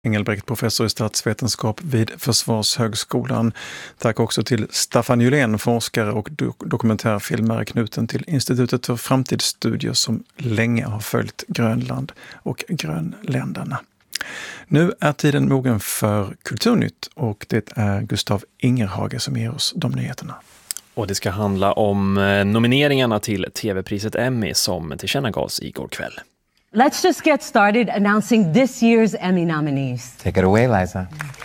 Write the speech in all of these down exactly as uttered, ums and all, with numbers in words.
Engelbrekt, professor i statsvetenskap vid Försvarshögskolan. Tack också till Staffan Julén, forskare och do- dokumentärfilmare knuten till Institutet för framtidsstudier som länge har följt Grönland och grönländarna. Nu är tiden mogen för Kulturnytt och det är Gustav Ingerhage som ger oss de nyheterna. Och det ska handla om nomineringarna till T V-priset Emmy som tillkännagavs igår kväll. Let's just get started announcing this year's Emmy nominees. Take it away, Liza.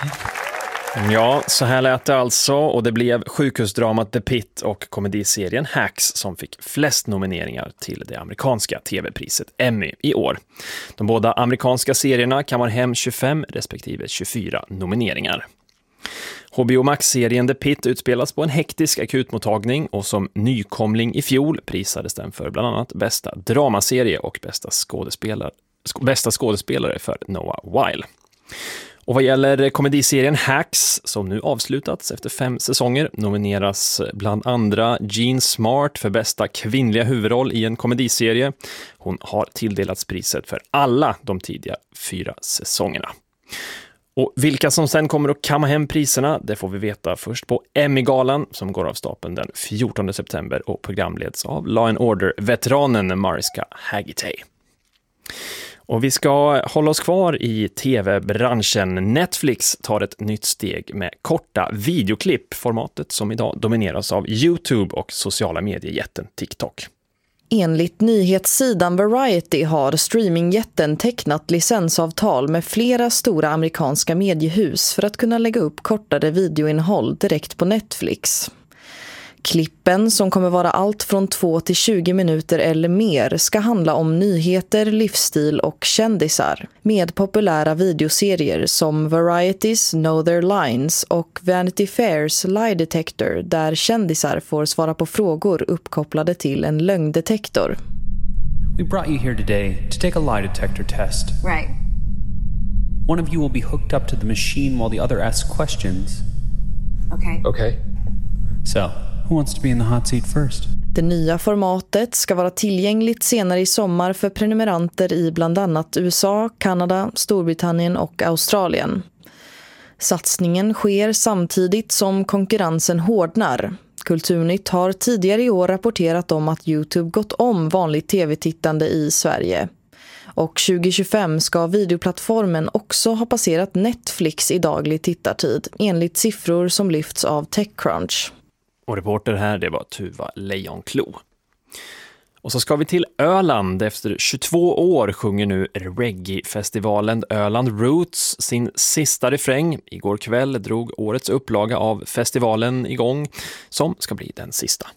Ja, så här lät det alltså, och det blev sjukhusdramat The Pit och komediserien Hacks som fick flest nomineringar till det amerikanska T V-priset Emmy i år. De båda amerikanska serierna kammar hem tjugofem respektive tjugofyra nomineringar. H B O Max-serien The Pit utspelas på en hektisk akutmottagning och som nykomling i fjol prisades den för bland annat bästa dramaserie och bästa skådespelare, sk- bästa skådespelare för Noah Weil. Och vad gäller komediserien Hacks, som nu avslutats efter fem säsonger, nomineras bland andra Jean Smart för bästa kvinnliga huvudroll i en komediserie. Hon har tilldelats priset för alla de tidiga fyra säsongerna. Och vilka som sen kommer att kamma hem priserna, det får vi veta först på Emmy-galan som går av stapeln den fjortonde september och programleds av Law and Order-veteranen Mariska Hargitay. Och vi ska hålla oss kvar i tv-branschen. Netflix tar ett nytt steg med korta videoklipp, formatet som idag domineras av YouTube och sociala mediejätten TikTok. Enligt nyhetssidan Variety har streamingjätten tecknat licensavtal med flera stora amerikanska mediehus för att kunna lägga upp kortare videoinnehåll direkt på Netflix. Klippen, som kommer vara allt från två till tjugo minuter eller mer, ska handla om nyheter, livsstil och kändisar med populära videoserier som Variety's Know Their Lines och Vanity Fairs Lie Detector, där kändisar får svara på frågor uppkopplade till en lögndetektor. We brought you here today to take a lie detector test. Right. One of you will be hooked up to the machine while the other asks questions. Okay. Okay. So, who wants to be in the hot seat first? Det nya formatet ska vara tillgängligt senare i sommar för prenumeranter i bland annat U S A, Kanada, Storbritannien och Australien. Satsningen sker samtidigt som konkurrensen hårdnar. Kulturnytt har tidigare i år rapporterat om att YouTube gått om vanligt tv-tittande i Sverige. Och tjugo tjugofem ska videoplattformen också ha passerat Netflix i daglig tittartid, enligt siffror som lyfts av TechCrunch. Och reporter här, det var Tuva Lejonklo. Och så ska vi till Öland. Efter tjugotvå år sjunger nu reggae-festivalen Öland Roots sin sista refräng. Igår kväll drog årets upplaga av festivalen igång, som ska bli den sista.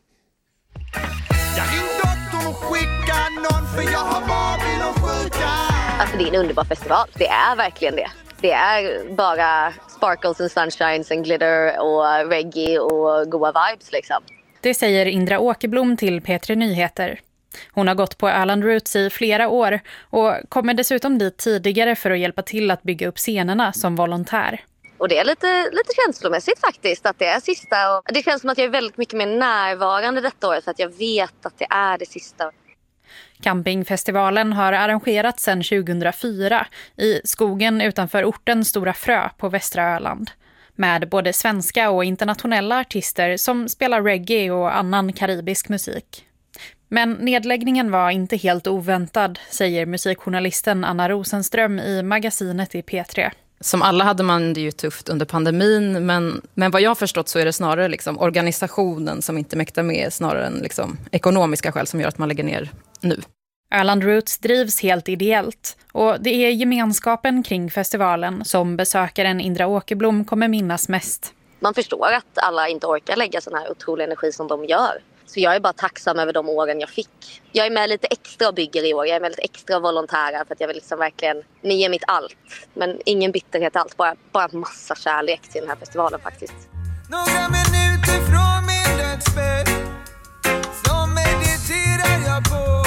Alltså det är en underbar festival. Det är verkligen det. Det är bara sparkles and sunshines and glitter och reggae och goa vibes liksom. Det säger Indra Åkerblom till P tre Nyheter. Hon har gått på Öland Roots i flera år och kommer dessutom dit tidigare för att hjälpa till att bygga upp scenerna som volontär. Och det är lite, lite känslomässigt faktiskt att det är sista. Och det känns som att jag är väldigt mycket mer närvarande detta år för att jag vet att det är det sista. Campingfestivalen har arrangerats sedan tjugohundrafyra i skogen utanför orten Stora Frö på västra Öland. Med både svenska och internationella artister som spelar reggae och annan karibisk musik. Men nedläggningen var inte helt oväntad, säger musikjournalisten Anna Rosenström i magasinet i P tre. Som alla hade man det ju tufft under pandemin, men, men vad jag har förstått så är det snarare liksom organisationen som inte mäktar med, snarare än liksom ekonomiska skäl som gör att man lägger ner nu. Öland Roots drivs helt ideellt och det är gemenskapen kring festivalen som besökaren Indra Åkerblom kommer minnas mest. Man förstår att alla inte orkar lägga sån här otrolig energi som de gör. Så jag är bara tacksam över de åren jag fick. Jag är med lite extra och bygger i år. Jag är med lite extra volontära för att jag vill liksom verkligen ge mitt allt. Men ingen bitterhet allt, bara, bara massa kärlek till den här festivalen faktiskt. Några minuter från min dödsbädd, så mediterar jag på.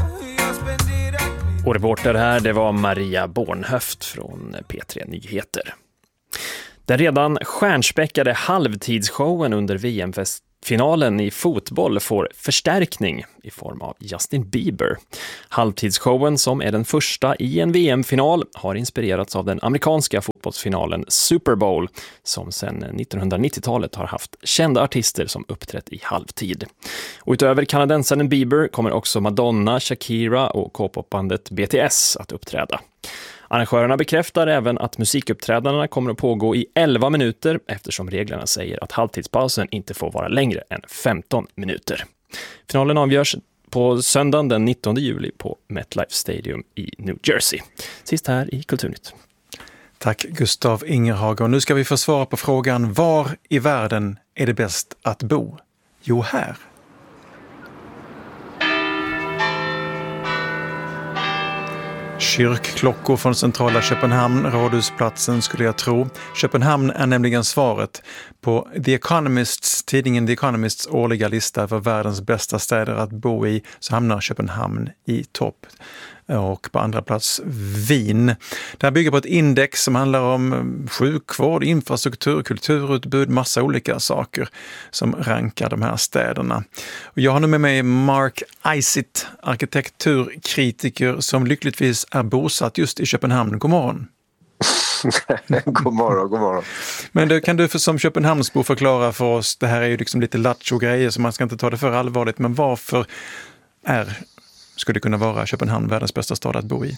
Och reporter här, det var Maria Bornhöft från P tre Nyheter. Den redan stjärnspäckade halvtidsshowen under V M-fest Finalen i fotboll får förstärkning i form av Justin Bieber. Halvtidsshowen, som är den första i en V M-final, har inspirerats av den amerikanska fotbollsfinalen Super Bowl, som sedan nittonhundranittiotalet har haft kända artister som uppträtt i halvtid. Och utöver kanadensaren Bieber kommer också Madonna, Shakira och K-popbandet B T S att uppträda. Arrangörerna bekräftar även att musikuppträdarna kommer att pågå i elva minuter eftersom reglerna säger att halvtidspausen inte får vara längre än femton minuter. Finalen avgörs på söndagen den nittonde juli på MetLife Stadium i New Jersey. Sist här i Kulturnytt. Tack Gustav Ingerhag. Och nu ska vi få svara på frågan: var i världen är det bäst att bo? Jo, här. Kyrkklockor från centrala Köpenhamn, Rådhusplatsen skulle jag tro. Köpenhamn är nämligen svaret. På The Economists, tidningen The Economists årliga lista för världens bästa städer att bo i, så hamnar Köpenhamn i topp. Och på andra plats Wien. Det här bygger på ett index som handlar om sjukvård, infrastruktur, kulturutbud, massa olika saker som rankar de här städerna. Och jag har nu med mig Mark Isitt, arkitekturkritiker som lyckligtvis är bosatt just i Köpenhamn. God morgon. god morgon, god morgon. Men då kan du för, som Köpenhamnsbo förklara för oss, det här är ju liksom lite lattjo-grejer så man ska inte ta det för allvarligt, men varför är skulle det kunna vara Köpenhamn världens bästa stad att bo i?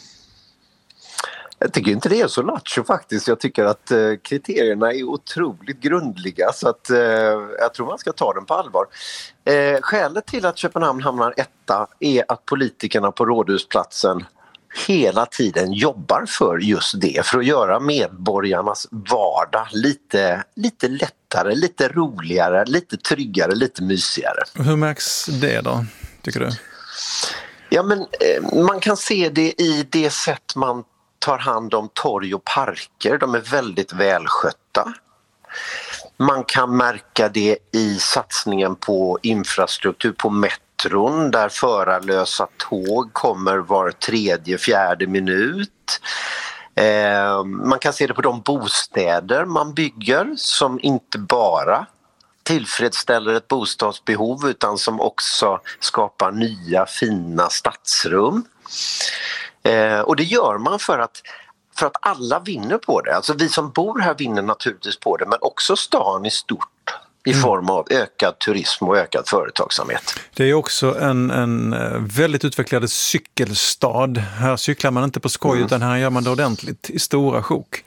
Jag tycker inte det är så lattjo faktiskt. Jag tycker att eh, kriterierna är otroligt grundliga så att eh, jag tror man ska ta dem på allvar. Eh, skälet till att Köpenhamn hamnar etta är att politikerna på Rådhusplatsen hela tiden jobbar för just det, för att göra medborgarnas vardag lite, lite lättare, lite roligare, lite tryggare, lite mysigare. Hur märks det då, tycker du? Ja, men eh, man kan se det i det sätt man tar hand om torg och parker. De är väldigt välskötta. Man kan märka det i satsningen på infrastruktur på metron där förarlösa tåg kommer var tredje, fjärde minut. Eh, man kan se det på de bostäder man bygger som inte bara tillfredsställer ett bostadsbehov utan som också skapar nya fina stadsrum. Eh, och det gör man för att, för att alla vinner på det. Alltså vi som bor här vinner naturligtvis på det, men också stan i stort i mm. form av ökad turism och ökad företagsamhet. Det är också en, en väldigt utvecklad cykelstad. Här cyklar man inte på skoj mm. utan här gör man det ordentligt i stora sjok.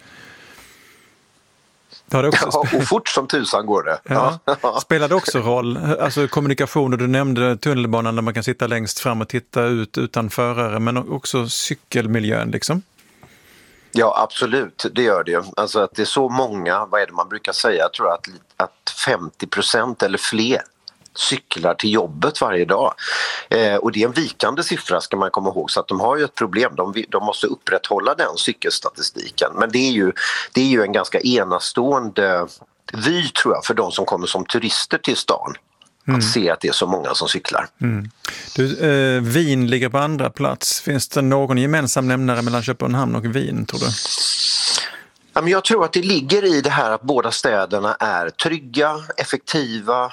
Det också ja, och fort som tusan går det. Ja. Ja. Spelar det också roll? Alltså kommunikation, och du nämnde tunnelbanan där man kan sitta längst fram och titta ut utan förare, men också cykelmiljön liksom? Ja, absolut, det gör det ju. Alltså att det är så många, vad är det man brukar säga, jag tror att, att femtio procent eller fler cyklar till jobbet varje dag. Eh, och det är en vikande siffra ska man komma ihåg, så att de har ju ett problem. De, de måste upprätthålla den cykelstatistiken. Men det är ju, det är ju en ganska enastående vy tror jag för de som kommer som turister till stan. Mm. Att se att det är så många som cyklar. Mm. Du, eh, Wien ligger på andra plats. Finns det någon gemensam nämnare mellan Köpenhamn och Wien tror du? Ja, men jag tror att det ligger i det här att båda städerna är trygga, effektiva,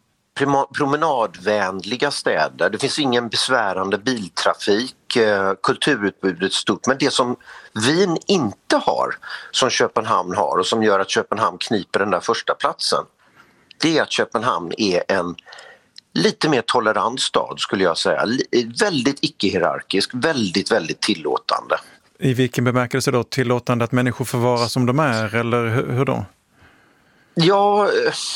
promenadvänliga städer. Det finns ingen besvärande biltrafik, kulturutbudet stort. Men det som Wien inte har, som Köpenhamn har och som gör att Köpenhamn kniper den där första platsen, det är att Köpenhamn är en lite mer tolerant stad skulle jag säga. Väldigt icke-hierarkisk, väldigt, väldigt tillåtande. I vilken bemärkelse då? Tillåtande att människor får vara som de är, eller hur då? Ja...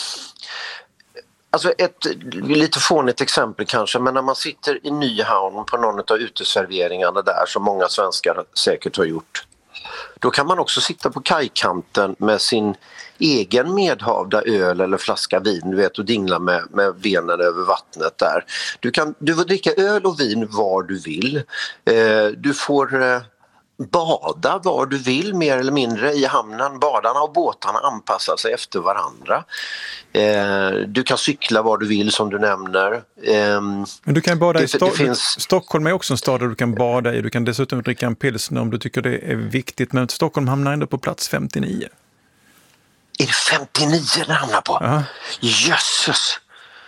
Alltså ett lite fånigt exempel kanske, men när man sitter i Nyhavn på någon av uteserveringarna där som många svenskar säkert har gjort, då kan man också sitta på kajkanten med sin egen medhavda öl eller flaska vin, du vet, och dingla med, med benen över vattnet där. Du, kan, du får dricka öl och vin var du vill. Eh, du får... Eh, bada var du vill mer eller mindre i hamnen. Badarna och båtarna anpassar sig efter varandra. Eh, du kan cykla var du vill som du nämner. Eh, Men du kan bada det, i Sto- finns... Stockholm är också en stad där du kan bada i. Du kan dessutom dricka en pilsner om du tycker det är viktigt. Men Stockholm hamnar ändå på plats femtionio. Är det femtionio den hamnar på? Ja. Jösses!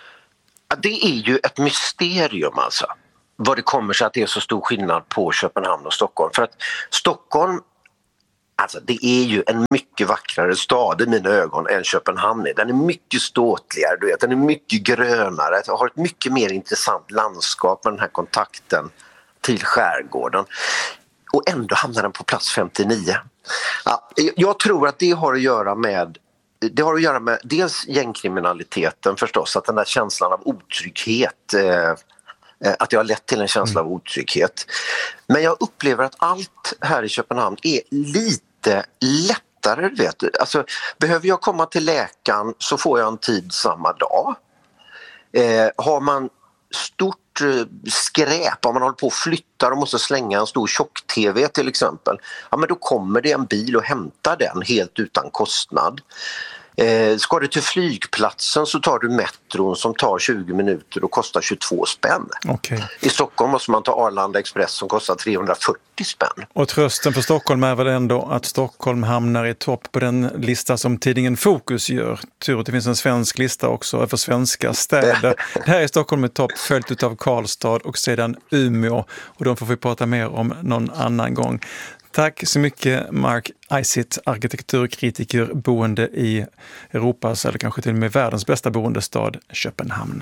Det är ju ett mysterium alltså. Vad det kommer sig att det är så stor skillnad på Köpenhamn och Stockholm. För att Stockholm, alltså det är ju en mycket vackrare stad i mina ögon än Köpenhamn är. Den är mycket ståtligare, du vet. Den är mycket grönare. Den har ett mycket mer intressant landskap med den här kontakten till skärgården. Och ändå hamnar den på plats femtionio. Ja, jag tror att det har att göra med Det har att göra med dels gängkriminaliteten förstås, att den där känslan av otrygghet, eh, att det har lett till en känsla av otrygghet. Men jag upplever att allt här i Köpenhamn är lite lättare, vet du. Alltså, behöver jag komma till läkaren så får jag en tid samma dag. Eh, har man stort skräp, om man håller på att flytta och måste slänga en stor tjock-tv till exempel, ja men då kommer det en bil och hämtar den helt utan kostnad. Eh, ska du till flygplatsen så tar du metron som tar tjugo minuter och kostar tjugotvå spänn. Okay. I Stockholm måste man ta Arlanda Express som kostar trehundrafyrtio spänn. Och trösten för Stockholm är väl ändå att Stockholm hamnar i topp på den lista som tidningen Fokus gör. Tur att det finns en svensk lista också för svenska städer. Det här är Stockholm i topp, följt av Karlstad och sedan Umeå. Och de får vi prata mer om någon annan gång. Tack så mycket Mark Isitt, arkitekturkritiker boende i Europas eller kanske till och med världens bästa boendestad, Köpenhamn.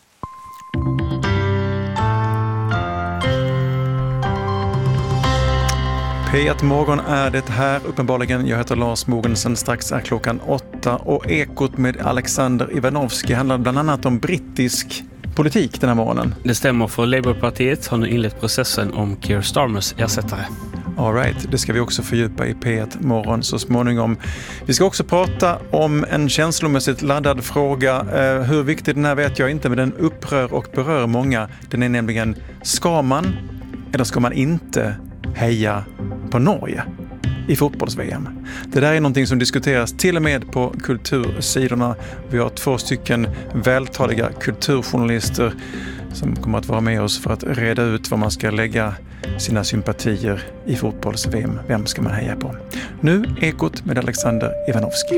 P ett Morgon är det här uppenbarligen. Jag heter Lars Mogensen, strax är klockan åtta och Ekot med Alexander Ivanovski handlar bland annat om brittisk politik den här morgonen. Det stämmer, för Labourpartiet har nu inlett processen om Keir Starmers ersättare. All right, det ska vi också fördjupa i P ett Morgon så småningom. Vi ska också prata om en känslomässigt laddad fråga. Eh, hur viktig den är vet jag inte, men den upprör och berör många. Den är nämligen, ska man eller ska man inte heja på Norge i fotbolls-V M? Det där är någonting som diskuteras till och med på kultursidorna. Vi har två stycken vältaliga kulturjournalister som kommer att vara med oss för att reda ut vad man ska lägga sina sympatier i fotbolls-V M. Vem ska man heja på? Nu Ekot med Alexander Ivanovski.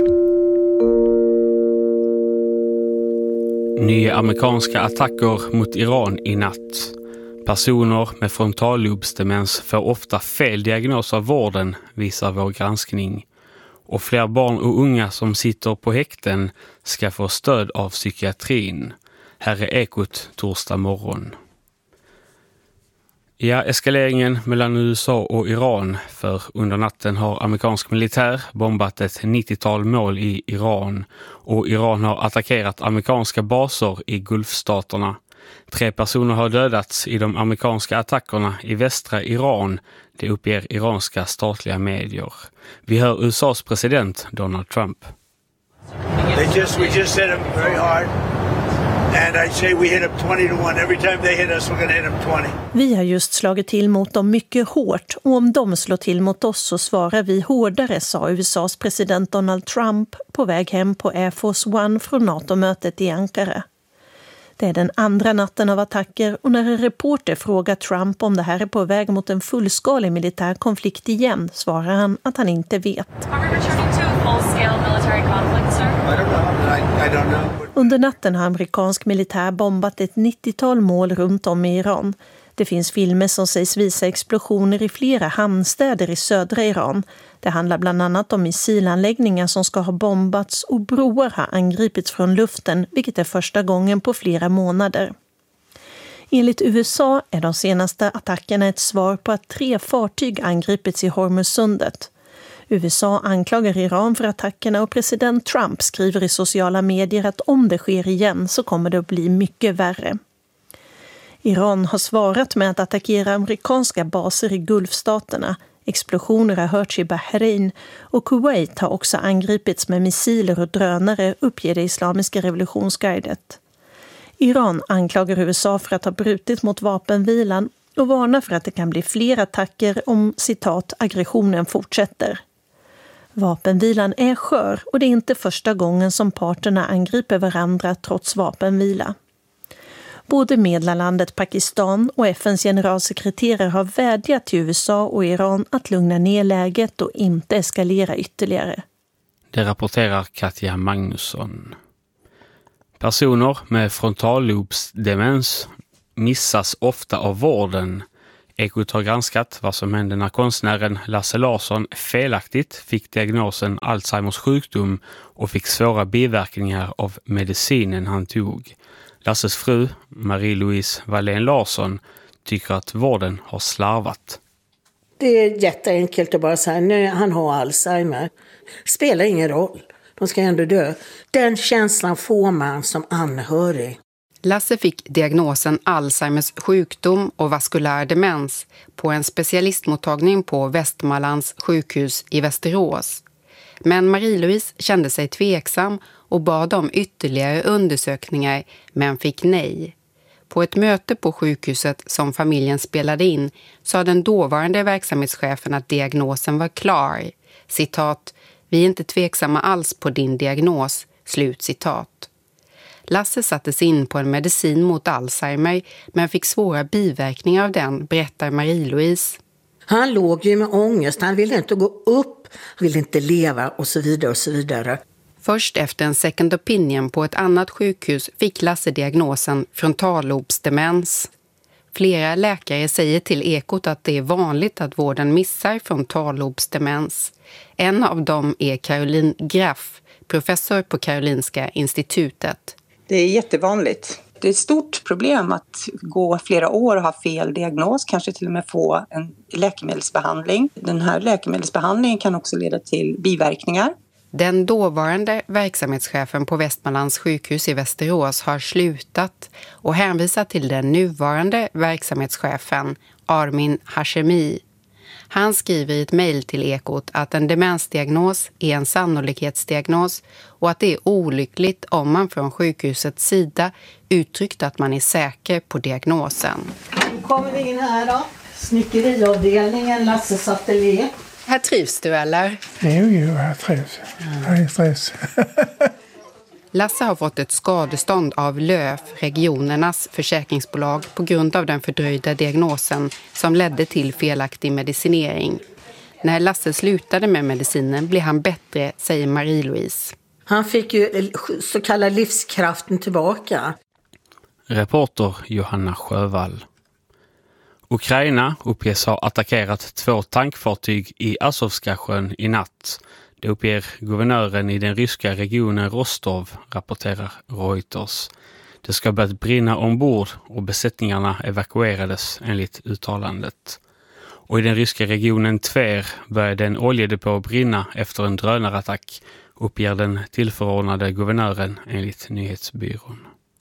Nya amerikanska attacker mot Iran i natt. Personer med frontallobsdemens får ofta fel diagnos av vården, visar vår granskning. Och fler barn och unga som sitter på häkten ska få stöd av psykiatrin. Här är Ekot torsdag morgon. Ja, eskaleringen mellan U S A och Iran, för under natten har amerikansk militär bombat ett nittiotal mål i Iran och Iran har attackerat amerikanska baser i Gulfstaterna. Tre personer har dödats i de amerikanska attackerna i västra Iran, det uppger iranska statliga medier. Vi hör U S A:s president Donald Trump. They just, we just hit them very hard. And I say we hit them twenty to one. Every time they hit us, we're going to hit them twenty. Vi har just slagit till mot dem mycket hårt och om de slår till mot oss så svarar vi hårdare, sa U S A:s president Donald Trump på väg hem på Air Force One från NATO-mötet i Ankara. Det är den andra natten av attacker och när en reporter frågar Trump om det här är på väg mot en fullskalig militär konflikt igen svarar han att han inte vet. Under natten har amerikansk militär bombat ett nittiotal mål runt om i Iran. Det finns filmer som sägs visa explosioner i flera hamnstäder i södra Iran. Det handlar bland annat om missilanläggningar som ska ha bombats och broar har angripits från luften, vilket är första gången på flera månader. Enligt U S A är de senaste attackerna ett svar på att tre fartyg angripits i Hormuzsundet. U S A anklagar Iran för attackerna och president Trump skriver i sociala medier att om det sker igen så kommer det att bli mycket värre. Iran har svarat med att attackera amerikanska baser i Gulfstaterna. Explosioner har hörts i Bahrain och Kuwait har också angripits med missiler och drönare, uppger det islamiska revolutionsguidet. Iran anklagar U S A för att ha brutit mot vapenvilan och varnar för att det kan bli fler attacker om, citat, aggressionen fortsätter. Vapenvilan är skör och det är inte första gången som parterna angriper varandra trots vapenvila. Både medlarlandet Pakistan och F N:s generalsekreterare har vädjat till U S A och Iran att lugna ner läget och inte eskalera ytterligare. Det rapporterar Katja Magnusson. Personer med frontallobsdemens missas ofta av vården. Ekot har granskat vad som hände när konstnären Lasse Larsson felaktigt fick diagnosen Alzheimers sjukdom och fick svåra biverkningar av medicinen han tog. Lasses fru, Marie-Louise Wallén Larsson, tycker att vården har slarvat. Det är jätteenkelt att bara säga nej, han har Alzheimer. Spelar ingen roll. De ska ändå dö. Den känslan får man som anhörig. Lasse fick diagnosen Alzheimers sjukdom och vaskulär demens på en specialistmottagning på Västmanlands sjukhus i Västerås. Men Marie-Louise kände sig tveksam och bad om ytterligare undersökningar men fick nej. På ett möte på sjukhuset som familjen spelade in sa den dåvarande verksamhetschefen att diagnosen var klar. Citat, vi är inte tveksamma alls på din diagnos, slut citat. Lasse sattes in på en medicin mot Alzheimer men fick svåra biverkningar av den, berättar Marie-Louise. Han låg ju med ångest, han ville inte gå upp, han ville inte leva och så vidare och så vidare. Först efter en second opinion på ett annat sjukhus fick Lasse diagnosen frontallobsdemens. Flera läkare säger till Ekot att det är vanligt att vården missar frontallobsdemens. En av dem är Caroline Graff, professor på Karolinska institutet. Det är jättevanligt. Det är ett stort problem att gå flera år och ha fel diagnos, kanske till och med få en läkemedelsbehandling. Den här läkemedelsbehandlingen kan också leda till biverkningar. Den dåvarande verksamhetschefen på Västmanlands sjukhus i Västerås har slutat och hänvisar till den nuvarande verksamhetschefen Armin Hashemi. Han skriver i ett mejl till Ekot att en demensdiagnos är en sannolikhetsdiagnos och att det är olyckligt om man från sjukhusets sida uttryckt att man är säker på diagnosen. Nu kommer vi in här då. Snickeriavdelningen, Lasses ateljé. Här trivs du eller? Jo, jo, jag trivs. Jag är stress. Lasse har fått ett skadestånd av Löf, regionernas försäkringsbolag, på grund av den fördröjda diagnosen som ledde till felaktig medicinering. När Lasse slutade med medicinen blev han bättre, säger Marie-Louise. Han fick ju så kallad livskraften tillbaka. Reporter Johanna Sjövall. Ukraina uppges ha attackerat två tankfartyg i Azovska sjön i natt. Det uppger guvernören i den ryska regionen Rostov, rapporterar Reuters. Det ska börjat brinna ombord och besättningarna evakuerades enligt uttalandet. Och i den ryska regionen Tver började en oljedepå brinna efter en drönarattack, uppger den tillförordnade guvernören enligt nyhetsbyrån.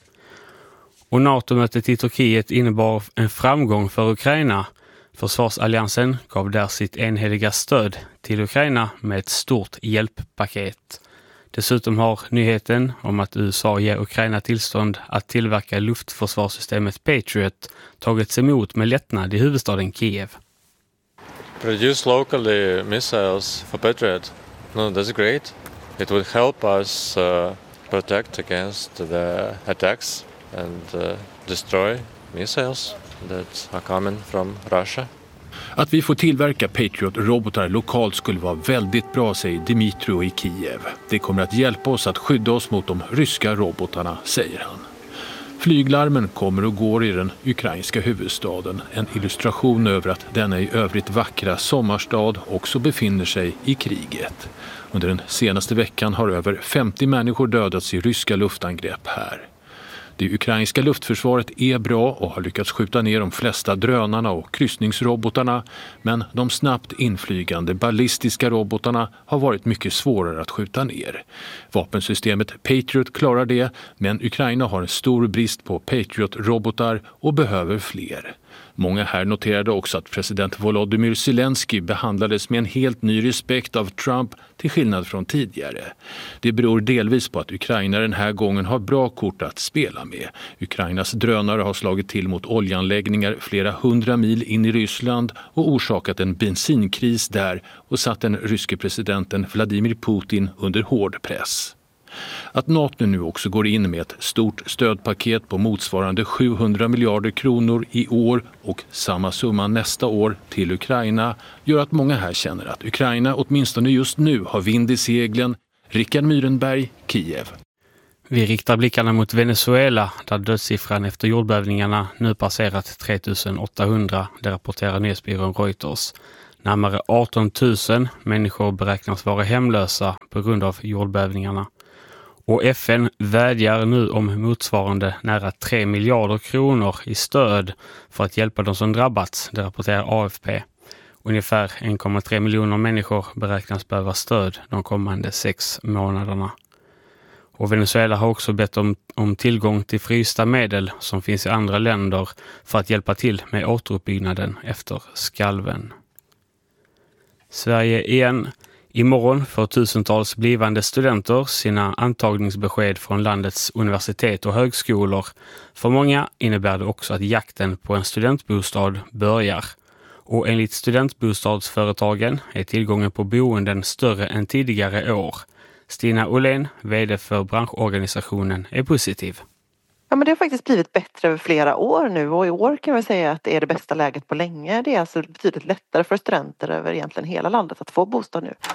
Och NATO-mötet i Turkiet innebar en framgång för Ukraina. Försvarsalliansen gav där sitt enhälliga stöd till Ukraina med ett stort hjälppaket. Dessutom har nyheten om att U S A ger Ukraina tillstånd att tillverka luftförsvarssystemet Patriot tagits emot med lättnad i huvudstaden Kiev. Produce locally missiles for Patriot. No, that's great. It would help us uh, protect against the attacks and uh, destroy missiles that are coming from Russia. Att vi får tillverka Patriot-robotar lokalt skulle vara väldigt bra, säger Dmitro i Kiev. Det kommer att hjälpa oss att skydda oss mot de ryska robotarna, säger han. Flyglarmen kommer och går i den ukrainska huvudstaden. En illustration över att denna i övrigt vackra sommarstad också befinner sig i kriget. Under den senaste veckan har över femtio människor dödats i ryska luftangrepp här. Det ukrainska luftförsvaret är bra och har lyckats skjuta ner de flesta drönarna och kryssningsrobotarna, men de snabbt inflygande ballistiska robotarna har varit mycket svårare att skjuta ner. Vapensystemet Patriot klarar det, men Ukraina har en stor brist på Patriot-robotar och behöver fler. Många här noterade också att president Volodymyr Zelensky behandlades med en helt ny respekt av Trump till skillnad från tidigare. Det beror delvis på att Ukraina den här gången har bra kort att spela med. Ukrainas drönare har slagit till mot oljeanläggningar flera hundra mil in i Ryssland och orsakat en bensinkris där och satt den ryske presidenten Vladimir Putin under hård press. Att NATO nu också går in med ett stort stödpaket på motsvarande sjuhundra miljarder kronor i år och samma summa nästa år till Ukraina gör att många här känner att Ukraina åtminstone just nu har vind i seglen. Rickard Myrenberg, Kiev. Vi riktar blickarna mot Venezuela där dödssiffran efter jordbävningarna nu passerat tre tusen åttahundra, det rapporterar nyhetsbyrån Reuters. Närmare arton tusen människor beräknas vara hemlösa på grund av jordbävningarna. Och F N vädjar nu om motsvarande nära tre miljarder kronor i stöd för att hjälpa de som drabbats, det rapporterar A F P. Ungefär en komma tre miljoner människor beräknas behöva stöd de kommande sex månaderna. Och Venezuela har också bett om, om tillgång till frysta medel som finns i andra länder för att hjälpa till med återuppbyggnaden efter skalven. Sverige igen. Imorgon får tusentals blivande studenter sina antagningsbesked från landets universitet och högskolor. För många innebär det också att jakten på en studentbostad börjar. Och enligt studentbostadsföretagen är tillgången på boenden större än tidigare år. Stina Åhlén, vd för branschorganisationen, är positiv. Ja, men det har faktiskt blivit bättre över flera år nu och i år kan vi säga att det är det bästa läget på länge. Det är alltså betydligt lättare för studenter över egentligen hela landet att få bostad nu.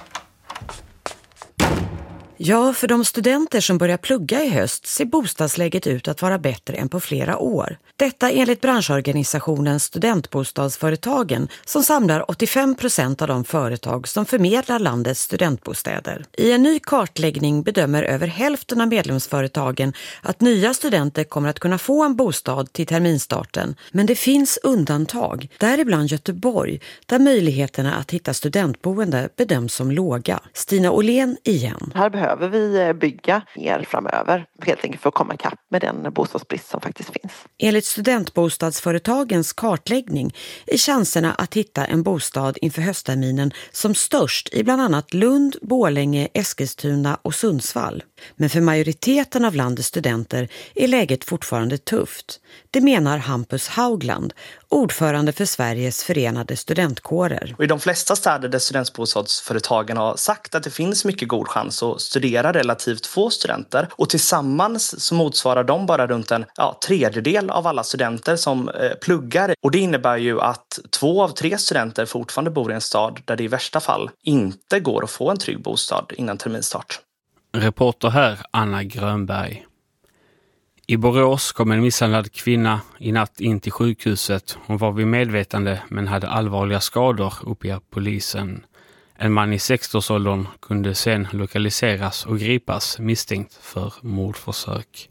Ja, för de studenter som börjar plugga i höst ser bostadsläget ut att vara bättre än på flera år. Detta enligt branschorganisationen Studentbostadsföretagen som samlar åttiofem procent av de företag som förmedlar landets studentbostäder. I en ny kartläggning bedömer över hälften av medlemsföretagen att nya studenter kommer att kunna få en bostad till terminstarten. Men det finns undantag, däribland Göteborg, där möjligheterna att hitta studentboende bedöms som låga. Stina Åhlén igen. Här behöver vi bygga mer framöver, helt enkelt för att komma ikapp med den bostadsbrist som faktiskt finns. Enligt studentbostadsföretagens kartläggning är chanserna att hitta en bostad inför höstterminen som störst i bland annat Lund, Borlänge, Eskilstuna och Sundsvall. Men för majoriteten av landets studenter är läget fortfarande tufft. Det menar Hampus Haugland, ordförande för Sveriges förenade studentkårer. Och i de flesta städer där studentbostadsföretagen har sagt att det finns mycket god chans att studera relativt få studenter. Och tillsammans så motsvarar de bara runt en ja, tredjedel av alla studenter som eh, pluggar. Och det innebär ju att två av tre studenter fortfarande bor i en stad där det i värsta fall inte går att få en trygg bostad innan terminstart. Reporter här, Anna Grönberg. I Borås kom en misshandlad kvinna i natt in till sjukhuset. Hon var vid medvetande men hade allvarliga skador, uppger polisen. En man i sextioårsåldern kunde sen lokaliseras och gripas misstänkt för mordförsök.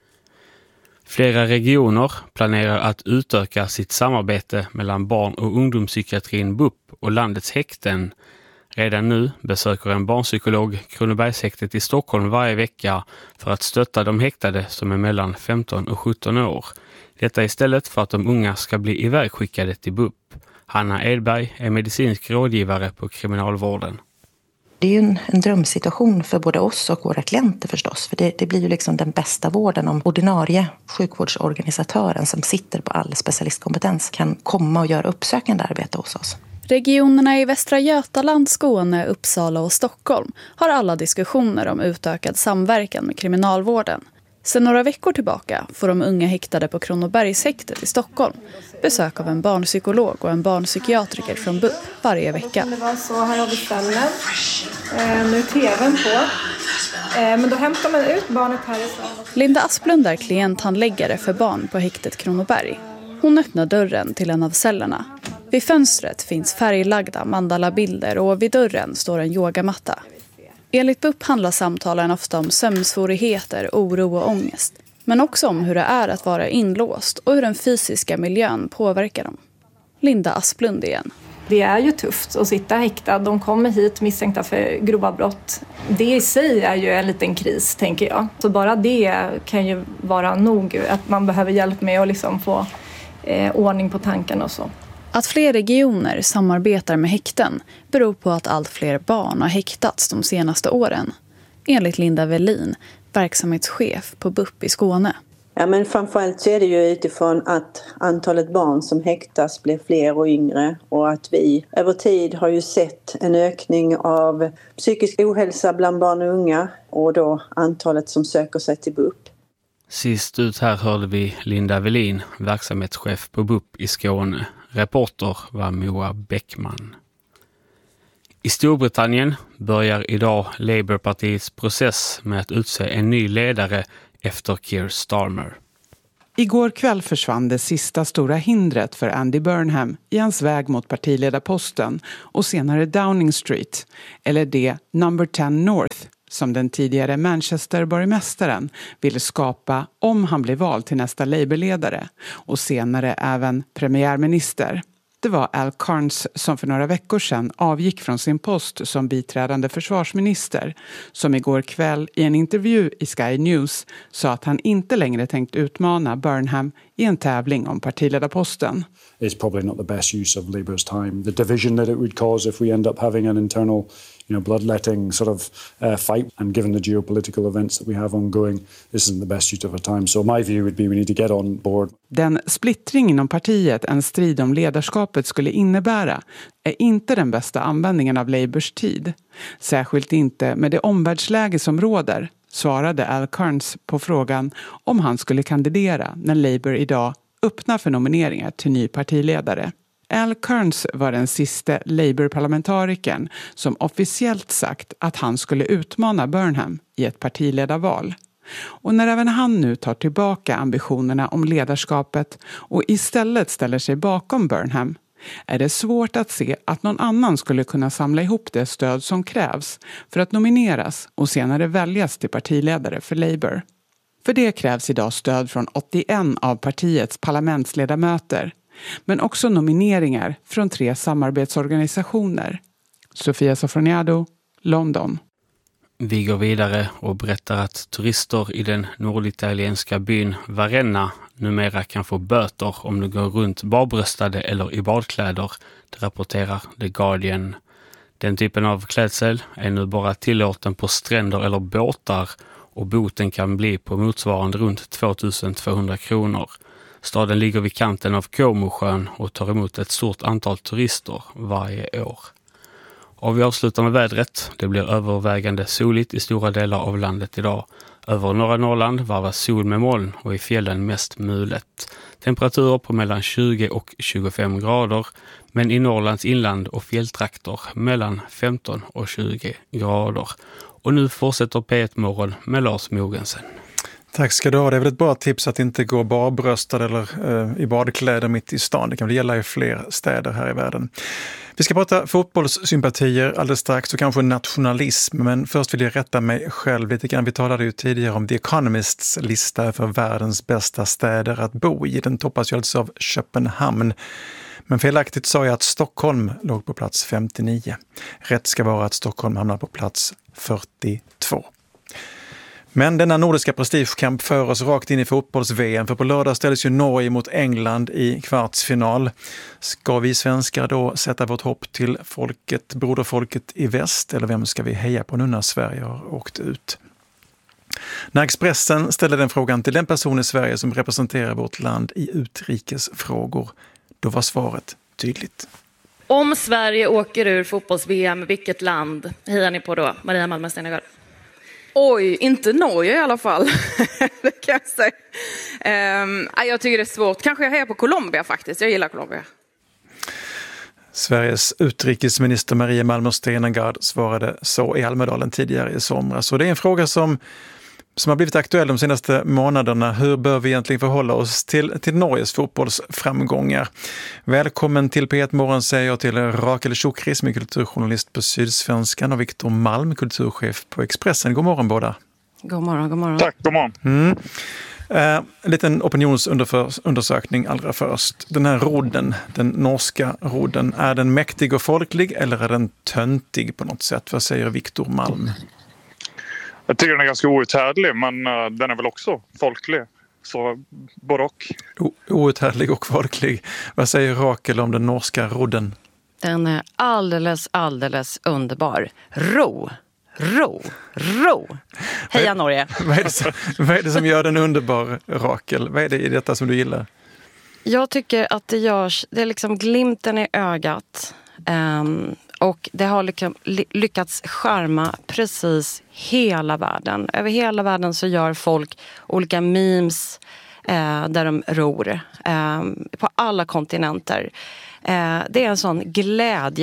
Flera regioner planerar att utöka sitt samarbete mellan barn- och ungdomspsykiatrin B U P och landets häkten. Redan nu besöker en barnpsykolog Kronobergshäktet i Stockholm varje vecka för att stötta de häktade som är mellan femton och sjutton år. Detta istället för att de unga ska bli ivägskickade till B U P. Hanna Edberg är medicinsk rådgivare på kriminalvården. Det är ju en, en drömsituation för både oss och våra klienter förstås. För det, det blir ju liksom den bästa vården om ordinarie sjukvårdsorganisatören som sitter på all specialistkompetens kan komma och göra uppsökande arbete hos oss. Regionerna i Västra Götaland, Skåne, Uppsala och Stockholm har alla diskussioner om utökad samverkan med kriminalvården. Sedan några veckor tillbaka får de unga häktade på Kronobergshäktet i Stockholm besök av en barnpsykolog och en barnpsykiatriker från B U P varje vecka. Det var så, här har vi cellen. Eh, nu är tvn på. Eh, men då hämtar man ut barnet härifrån. Linda Asplund är klienthandläggare för barn på häktet Kronoberg. Hon öppnar dörren till en av cellerna. Vid fönstret finns färglagda mandalabilder och vid dörren står en yogamatta. Enligt B U P handlar samtalen ofta om sömnsvårigheter, oro och ångest. Men också om hur det är att vara inlåst och hur den fysiska miljön påverkar dem. Linda Asplund igen. Det är ju tufft att sitta häktad. De kommer hit misstänkta för grova brott. Det i sig är ju en liten kris, tänker jag. Så bara det kan ju vara nog att man behöver hjälp med att liksom få eh, ordning på tankarna och så. Att fler regioner samarbetar med häkten beror på att allt fler barn har häktats de senaste åren. Enligt Linda Velin, verksamhetschef på B U P i Skåne. Ja, men framförallt så är det ju utifrån att antalet barn som häktas blir fler och yngre och att vi över tid har ju sett en ökning av psykisk ohälsa bland barn och unga och då antalet som söker sig till B U P. Sist ut här hörde vi Linda Velin, verksamhetschef på B U P i Skåne. Reporter var Moa Bäckman. I Storbritannien börjar idag Labourpartiets process med att utse en ny ledare efter Keir Starmer. Igår kväll försvann det sista stora hindret för Andy Burnham i hans väg mot partiledarposten och senare Downing Street, eller det Number tio North som den tidigare Manchester-borgmästaren ville skapa om han blev vald till nästa Labour-ledare och senare även premiärminister. Det var Al Carnes som för några veckor sedan avgick från sin post som biträdande försvarsminister, som igår kväll i en intervju i Sky News sa att han inte längre tänkt utmana Burnham i en tävling om partiledarposten. It's probably not the best use of Labour's time. The division that it would cause if we end up having an internal, you know, bloodletting sort of uh, fight, and given the geopolitical events that we have ongoing, this isn't the best use of our time. So my view would be we need to get on board. Den splittring inom partiet en strid om ledarskapet skulle innebära är inte den bästa användningen av Labours tid. Särskilt inte med det omvärldsläge som råder, svarade Al Carnes på frågan om han skulle kandidera när Labour idag öppnar för nomineringar till ny partiledare. Al Carnes var den sista Labour-parlamentarikern som officiellt sagt att han skulle utmana Burnham i ett partiledarval. Och när även han nu tar tillbaka ambitionerna om ledarskapet och istället ställer sig bakom Burnham, är det svårt att se att någon annan skulle kunna samla ihop det stöd som krävs för att nomineras och senare väljas till partiledare för Labour. För det krävs idag stöd från åttioen av partiets parlamentsledamöter, men också nomineringar från tre samarbetsorganisationer. Sofia Sofroniado, London. Vi går vidare och berättar att turister i den norditalienska byn Varenna numera kan få böter om de går runt barbröstade eller i badkläder, det rapporterar The Guardian. Den typen av klädsel är nu bara tillåten på stränder eller båtar och boten kan bli på motsvarande runt tvåtusentvåhundra kronor. Staden ligger vid kanten av Comosjön och tar emot ett stort antal turister varje år. Och vi avslutar med vädret. Det blir övervägande soligt i stora delar av landet idag. Över norra Norrland varvas sol med moln och i fjällen mest mulet. Temperaturer på mellan tjugo och tjugofem grader, men i Norrlands inland och fjälltrakter mellan femton och tjugo grader. Och nu fortsätter P ett Morgon med Lars Mogensen. Tack ska du ha. Det är väl ett bra tips att inte gå barbröstad eller eh, i badkläder mitt i stan. Det kan väl gälla i fler städer här i världen. Vi ska prata fotbollssympatier alldeles strax och kanske nationalism. Men först vill jag rätta mig själv lite grann. Vi talade ju tidigare om The Economists lista för världens bästa städer att bo i. Den toppas ju alltså av Köpenhamn. Men felaktigt sa jag att Stockholm låg på plats femtionio. Rätt ska vara att Stockholm hamnar på plats fyrtiotvå. Men denna nordiska prestigekamp för oss rakt in i fotbolls-V M, för på lördag ställs ju Norge mot England i kvartsfinal. Ska vi svenskar då sätta vårt hopp till folket, broderfolket i väst, eller vem ska vi heja på nu när Sverige har åkt ut? När Expressen ställde den frågan till den person i Sverige som representerar vårt land i utrikesfrågor, då var svaret tydligt. Om Sverige åker ur fotbolls-V M, vilket land hejar ni på då? Maria Malmö Stenegård. Oj, inte Norge i alla fall. Det kan jag säga. Um, jag tycker det är svårt. Kanske jag hejar på Colombia faktiskt. Jag gillar Colombia. Sveriges utrikesminister Maria Malmö Stenegård svarade så i Almedalen tidigare i somras. Så det är en fråga som, som har blivit aktuell de senaste månaderna. Hur bör vi egentligen förhålla oss till, till Norges fotbollsframgångar? Välkommen till P ett Morgon säger jag till Rakel Shukri, som är kulturjournalist på Sydsvenskan, och Viktor Malm, kulturchef på Expressen. God morgon båda. God morgon, god morgon. Tack, god morgon. Mm. Eh, en liten opinionsundersökning allra först. Den här rodden, den norska rodden, är den mäktig och folklig eller är den töntig på något sätt? Vad säger Viktor Malm? Jag tycker den är ganska outhärdlig, men uh, den är väl också folklig. Så både och. O- outhärdlig och folklig. Vad säger Rakel om den norska rodden? Den är alldeles, alldeles underbar. Ro, ro, ro. Heja Norge. Vad är det som, vad är det som gör den underbar, Rakel? Vad är det i detta som du gillar? Jag tycker att det görs, det är liksom glimten i ögat. Um, och det har liksom lyckats charma precis hela världen. Över hela världen så gör folk olika memes eh, där de ror. Eh, på alla kontinenter. Eh, det är en sån glädje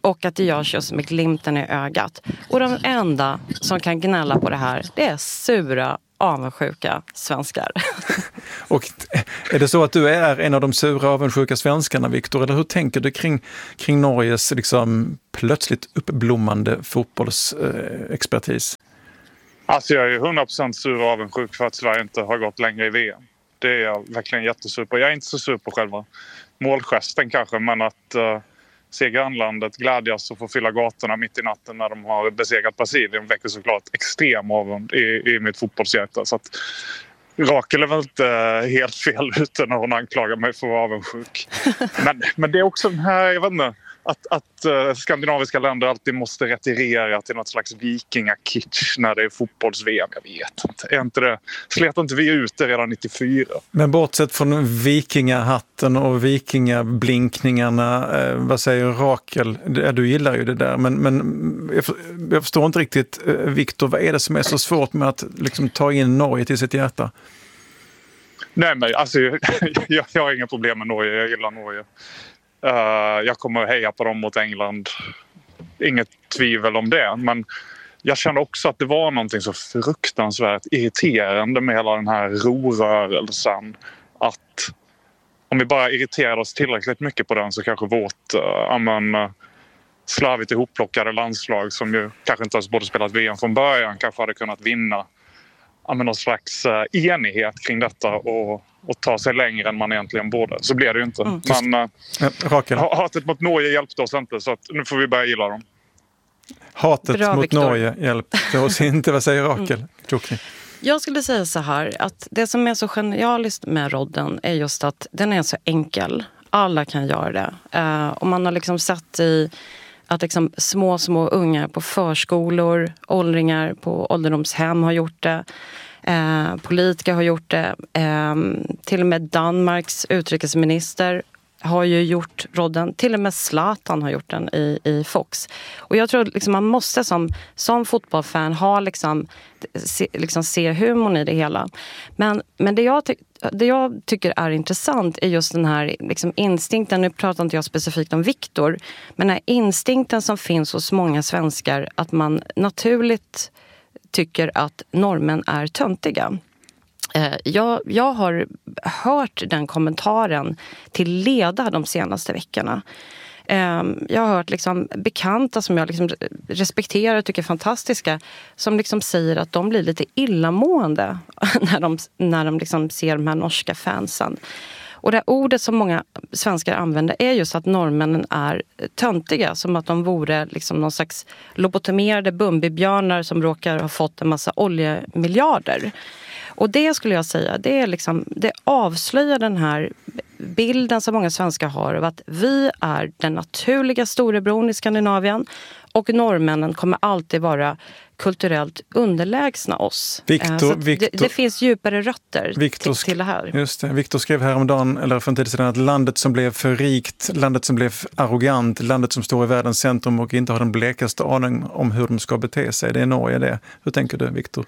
och att det görs just med glimten i ögat. Och de enda som kan gnälla på det här, det är sura, avundsjuka svenskar. Och är det så att du är en av de sura, avundsjuka svenskarna, Viktor? Eller hur tänker du kring, kring Norges liksom, plötsligt uppblommande fotbollsexpertis? Alltså jag är hundra procent sur och avundsjuk för att Sverige inte har gått längre i V M. Det är jag verkligen jättesur på. Jag är inte så sur på själva målgesten kanske, men att uh, se grannlandet glädjas och få fylla gatorna mitt i natten när de har besegrat Brasilien väcker såklart extrem avund i, i mitt fotbollshjärta. Så att Rakel är väl inte helt fel ute när hon anklagar mig för att vara avundsjuk. Men, men det är också den här, jag vet inte, att, att uh, skandinaviska länder alltid måste retirera till något slags vikingakitsch när det är fotbolls-V M. Jag vet inte. Är inte det? Slet inte vi ut det redan nittiofyra? Men bortsett från vikingahatten och vikingablinkningarna, eh, vad säger Rakel? Ja, du gillar ju det där, men, men jag, jag förstår inte riktigt, eh, Viktor, vad är det som är så svårt med att liksom, ta in Norge till sitt hjärta? Nej, men alltså, jag, jag har inga problem med Norge. Jag gillar Norge. Uh, jag kommer att heja på dem mot England. Inget tvivel om det. Men jag kände också att det var någonting så fruktansvärt irriterande med hela den här rorörelsen. Att om vi bara irriterade oss tillräckligt mycket på den så kanske vårt uh, amen, uh, slarvigt ihopplockade landslag, som ju kanske inte ens borde spelat V M från början, kanske hade kunnat vinna amen, någon slags uh, enighet kring detta och och ta sig längre än man egentligen borde. Så blev det ju inte. Mm. Men äh, ja, hatet mot Norge hjälpte oss inte, så att nu får vi börja gilla dem. Hatet Bra, mot Victor. Norge hjälpte oss inte. Vad säger Rakel? Mm. Jag skulle säga så här, att det som är så genialiskt med rodden är just att den är så enkel. Alla kan göra det. Uh, och man har liksom sett i att liksom små, små unga på förskolor, åldringar på ålderdomshem har gjort det. Eh, politiker har gjort det. Eh, till och med Danmarks utrikesminister har ju gjort rodden. Till och med Zlatan har gjort den i, i Fox. Och jag tror liksom man måste som, som fotbollsfan ha liksom, se, liksom se humorn i det hela. Men, men det, jag ty- det jag tycker är intressant är just den här liksom instinkten. Nu pratar inte jag specifikt om Viktor. Men den här instinkten som finns hos många svenskar att man naturligt tycker att normen är töntiga. Jag, jag har hört den kommentaren till leda de senaste veckorna. Jag har hört liksom bekanta som jag liksom respekterar och tycker är fantastiska, som liksom säger att de blir lite illamående när de, när de liksom ser de här norska fansen. Och det ordet som många svenskar använder är just att norrmännen är töntiga. Som att de vore liksom någon slags lobotomerade bumbibjörnar som råkar ha fått en massa oljemiljarder. Och det skulle jag säga, det, är liksom, det avslöjar den här bilden som många svenskar har av att vi är den naturliga storebron i Skandinavien. Och norrmännen kommer alltid vara kulturellt underlägsna oss. Victor, det, Victor, det finns djupare rötter Victor, till, till det här. Just det. Victor skrev häromdagen, eller för en tid sedan, att landet som blev för rikt, landet som blev arrogant, landet som står i världens centrum och inte har den blekaste aning om hur de ska bete sig. Det är Norge det. Hur tänker du, Victor?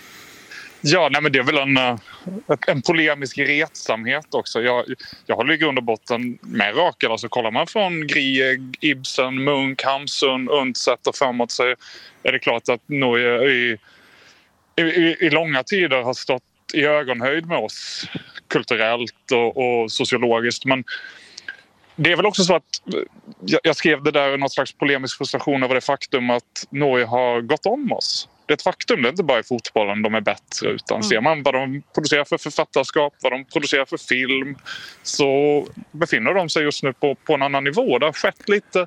Ja, nej, men det är väl en, en polemisk retsamhet också. Jag, jag håller i grund och botten med Rakel. Alltså, kollar man från Grieg, Ibsen, Munk, Hamsun, Undset och framåt, så är det klart att Norge i, i, i långa tider har stått i ögonhöjd med oss kulturellt och, och sociologiskt. Men det är väl också så att jag, jag skrev det där i något slags polemisk frustration över det faktum att Norge har gått om oss. Det är ett faktum, det är inte bara i fotbollen de är bättre, utan mm. ser man vad de producerar för författarskap, vad de producerar för film, så befinner de sig just nu på, på en annan nivå. Det har skett lite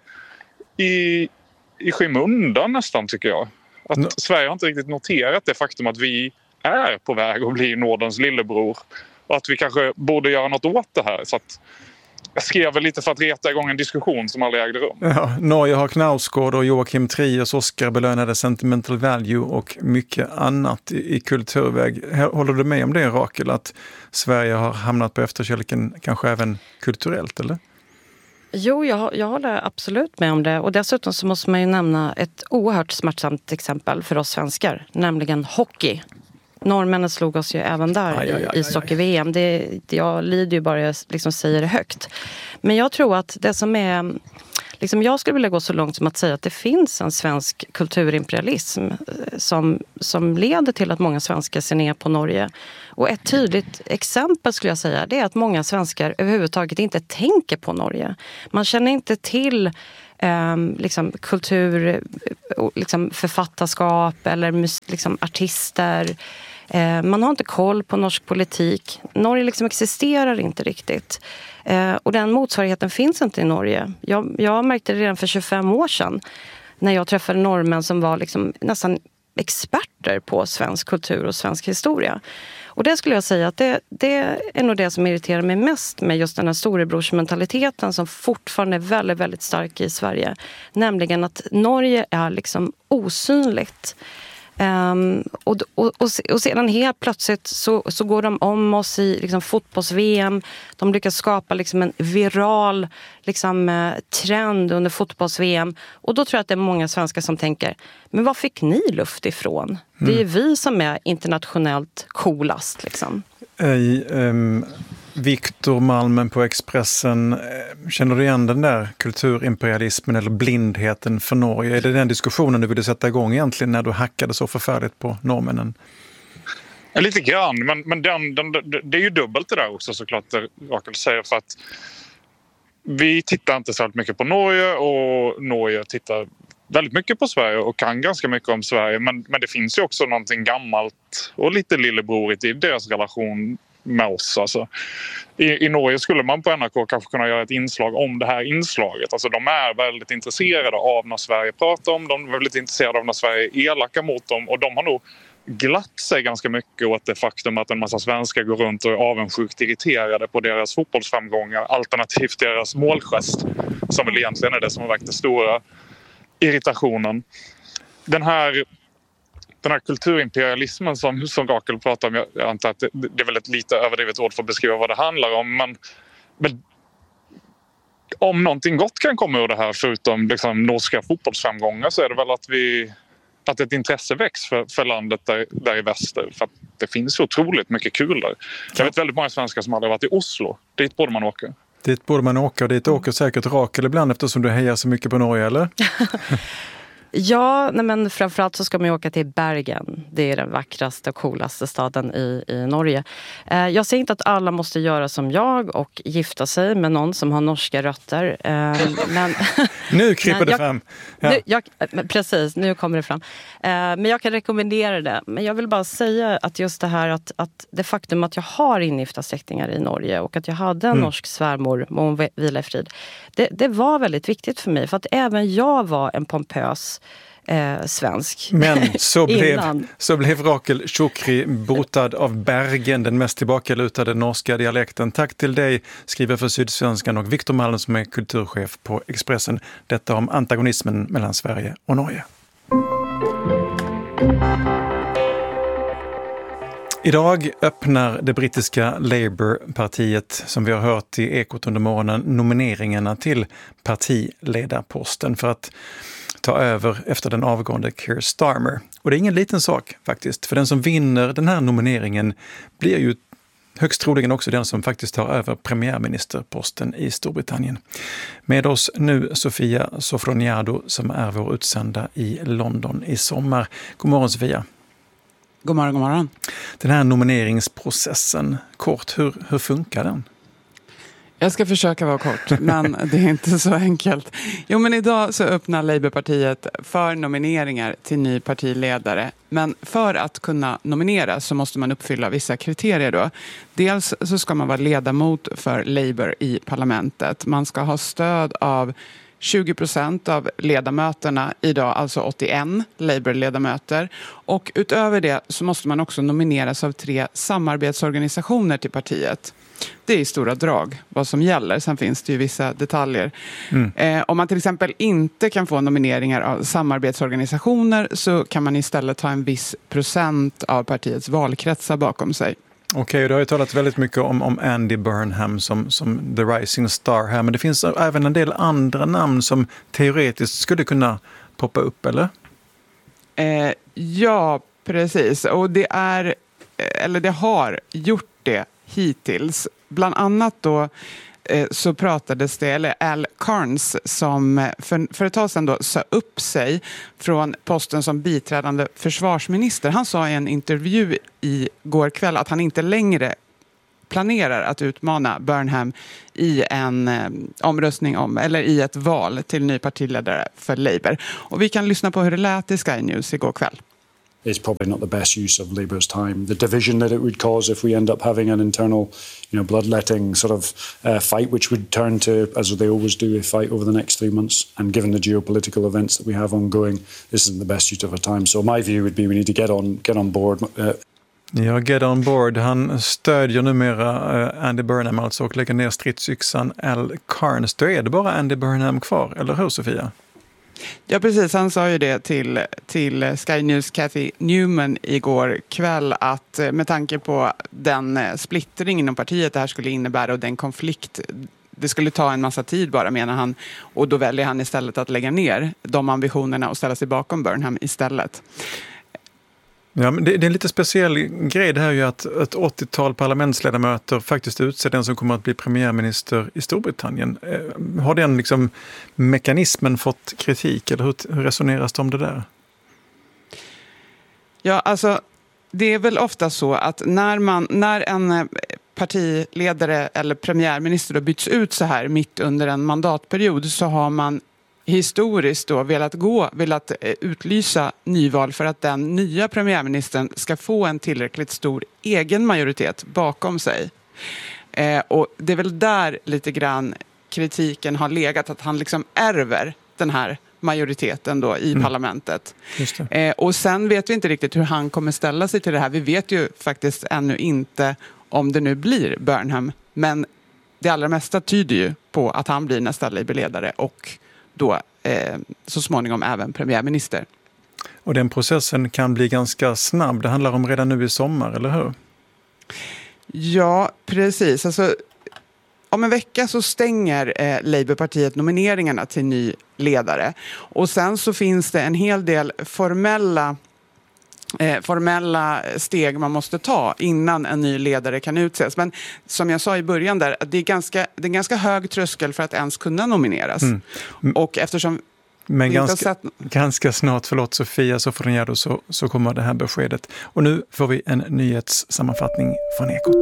i, i skymundan nästan, tycker jag. Att no. Sverige har inte riktigt noterat det faktum att vi är på väg att bli Nordens lillebror och att vi kanske borde göra något åt det här. Så att jag skrev väl lite för att reta igång en diskussion som aldrig ägde rum. Ja, Norge har Knausgård och Joakim Triers Oscar belönade Sentimental Value och mycket annat i, i kulturväg. Håller du med om det, Rakel, att Sverige har hamnat på efterkälken kanske även kulturellt, eller? Jo, jag, jag håller absolut med om det. Och dessutom så måste man ju nämna ett oerhört smärtsamt exempel för oss svenskar, nämligen hockey. Norrmännen slog oss ju även där aj, aj, aj, i ishockey-V M. Det, jag lider ju bara jag liksom säger det högt. Men jag tror att det som är liksom, jag skulle vilja gå så långt som att säga att det finns en svensk kulturimperialism som, som leder till att många svenskar ser ner på Norge. Och ett tydligt exempel skulle jag säga, det är att många svenskar överhuvudtaget inte tänker på Norge. Man känner inte till eh, liksom, kultur, liksom, författarskap eller liksom, artister. Eh, man har inte koll på norsk politik. Norge liksom existerar inte riktigt. Eh, och den motsvarigheten finns inte i Norge. Jag, jag märkte det redan för tjugofem år sedan när jag träffade norrmän som var liksom nästan experter på svensk kultur och svensk historia. Och det skulle jag säga att det, det är nog det som irriterar mig mest med just den här storebrorsmentaliteten som fortfarande är väldigt, väldigt stark i Sverige. Nämligen att Norge är liksom osynligt. Um, och, och, och sedan helt plötsligt så, så går de om oss i liksom, fotbolls-V M. De lyckas skapa liksom, en viral liksom, eh, trend under fotbolls-V M. Och då tror jag att det är många svenskar som tänker, men vad fick ni luft ifrån? Mm. Det är ju vi som är internationellt coolast. Liksom. I, um, Viktor Malmen på Expressen, känner du igen den där kulturimperialismen eller blindheten för Norge? Är det den diskussionen du ville sätta igång egentligen när du hackade så förfärligt på norrmännen? Ja, lite grann, men, men den, den, det är ju dubbelt det där också såklart, det Rakel säger, för att vi tittar inte så mycket på Norge och Norge tittar väldigt mycket på Sverige och kan ganska mycket om Sverige, men, men det finns ju också någonting gammalt och lite lillebrorigt i deras relation med oss. Alltså. I, I Norge skulle man på N R K kanske kunna göra ett inslag om det här inslaget. Alltså, de är väldigt intresserade av när Sverige pratar om dem. De är väldigt intresserade av när Sverige är elaka mot dem. Och de har nog glatt sig ganska mycket åt det faktum att en massa svenskar går runt och är avundsjukt irriterade på deras fotbollsframgångar alternativt deras målgest, som väl egentligen är det som har väckt den stora irritationen. Den här Den här kulturimperialismen som, som Rakel pratar om, jag, jag antar att det, det är väl ett lite överdrivet ord för att beskriva vad det handlar om. Men, men om någonting gott kan komma ur det här, förutom liksom, norska fotbollsframgångar, så är det väl att, vi, att ett intresse väcks för, för landet där, där i väster. För att det finns så otroligt mycket kul där. Jag vet väldigt många svenskar som aldrig varit i Oslo. Dit borde man åka. Dit borde man åka och dit åker säkert Rakel ibland eftersom du hejar så mycket på Norge, eller? Ja, nej men framförallt så ska man ju åka till Bergen. Det är den vackraste och coolaste staden i, i Norge. Eh, jag säger inte att alla måste göra som jag och gifta sig med någon som har norska rötter. Eh, men, nu kryper det jag, fram. Ja. Nu, jag, precis, nu kommer det fram. Eh, men jag kan rekommendera det. Men jag vill bara säga att just det här att, att det faktum att jag har ingifta släktingar i Norge och att jag hade en mm. norsk svärmor, hon vila i frid. Det, det var väldigt viktigt för mig. För att även jag var en pompös Eh, svensk. Men så blev, så blev Rakel Shukri botad av Bergen, den mest tillbakalutade norska dialekten. Tack till dig, skriver för Sydsvenskan, och Viktor Malm som är kulturchef på Expressen. Detta om antagonismen mellan Sverige och Norge. Idag öppnar det brittiska Labour-partiet, som vi har hört i Ekot under morgonen, nomineringarna till partiledarposten för att ta över efter den avgående Keir Starmer. Och det är ingen liten sak faktiskt, för den som vinner den här nomineringen blir ju högst troligen också den som faktiskt tar över premiärministerposten i Storbritannien. Med oss nu Sofia Sofroniado som är vår utsända i London i sommar. God morgon Sofia. God morgon, god morgon. Den här nomineringsprocessen, kort, hur, hur funkar den? Jag ska försöka vara kort, men det är inte så enkelt. Jo, men idag så öppnar Labourpartiet för nomineringar till ny partiledare. Men för att kunna nominera så måste man uppfylla vissa kriterier då. Dels så ska man vara ledamot för Labour i parlamentet. Man ska ha stöd av tjugo procent av ledamöterna idag, alltså åttioen Labour-ledamöter. Och utöver det så måste man också nomineras av tre samarbetsorganisationer till partiet. Det är i stora drag vad som gäller. Sen finns det ju vissa detaljer. Mm. Eh, om man till exempel inte kan få nomineringar av samarbetsorganisationer så kan man istället ta en viss procent av partiets valkretsar bakom sig. Okej, okay, du har ju talat väldigt mycket om, om Andy Burnham som, som the rising star här. Men det finns även en del andra namn som teoretiskt skulle kunna poppa upp, eller? Eh, ja, precis. Och det är, eller det har gjort det hittills. Bland annat då så pratades det, eller Al Carnes som för, för ett tag sedan då sa upp sig från posten som biträdande försvarsminister. Han sa i en intervju i går kväll att han inte längre planerar att utmana Burnham i en eh, omröstning om, eller i ett val till ny partiledare för Labour. Och vi kan lyssna på hur det lät i Sky News igår kväll. It's probably not the best use of Labour's time. The division that it would cause if we end up having an internal, you know, bloodletting sort of uh, fight, which would turn to, as they always do, a fight over the next three months. And given the geopolitical events that we have ongoing, this isn't the best use of our time. So my view would be we need to get on, get on board. Uh, Ja, get on board. Han stödjer numera uh, Andy Burnham alltså och lägger ner stridsyxan Al Carnes. Då är det bara Andy Burnham kvar, eller hur Sofia? Ja, precis. Han sa ju det till, till Sky News Cathy Newman igår kväll att med tanke på den splittring inom partiet det här skulle innebära och den konflikt, det skulle ta en massa tid bara, menar han. Och då väljer han istället att lägga ner de ambitionerna och ställa sig bakom Burnham istället. Ja, men det, det är en lite speciell grej det här ju att ett åttiotal parlamentsledamöter faktiskt utser den som kommer att bli premiärminister i Storbritannien. Eh, har den liksom mekanismen fått kritik eller hur, hur resoneras det om det där? Ja, alltså det är väl ofta så att när, man, när en partiledare eller premiärminister då byts ut så här mitt under en mandatperiod så har man historiskt då velat gå, velat utlysa nyval för att den nya premiärministern ska få en tillräckligt stor egen majoritet bakom sig. Eh, och det är väl där lite grann kritiken har legat, att han liksom ärver den här majoriteten då i mm. parlamentet. Just det. Eh, och sen vet vi inte riktigt hur han kommer ställa sig till det här. Vi vet ju faktiskt ännu inte om det nu blir Burnham, men det allra mesta tyder ju på att han blir nästa Labour-ledare och då eh, så småningom även premiärminister. Och den processen kan bli ganska snabb. Det handlar om redan nu i sommar, eller hur? Ja, precis. Alltså, om en vecka så stänger eh, Labourpartiet nomineringarna till ny ledare. Och sen så finns det en hel del formella Eh, formella steg man måste ta innan en ny ledare kan utses. Men som jag sa i början där, det är ganska, det är en ganska hög tröskel för att ens kunna nomineras. Mm. Och eftersom Men vi ganska, inte har sett... ganska snart, förlåt Sofia Sofroniado, så, så kommer det här beskedet. Och nu får vi en nyhetssammanfattning från Ekot.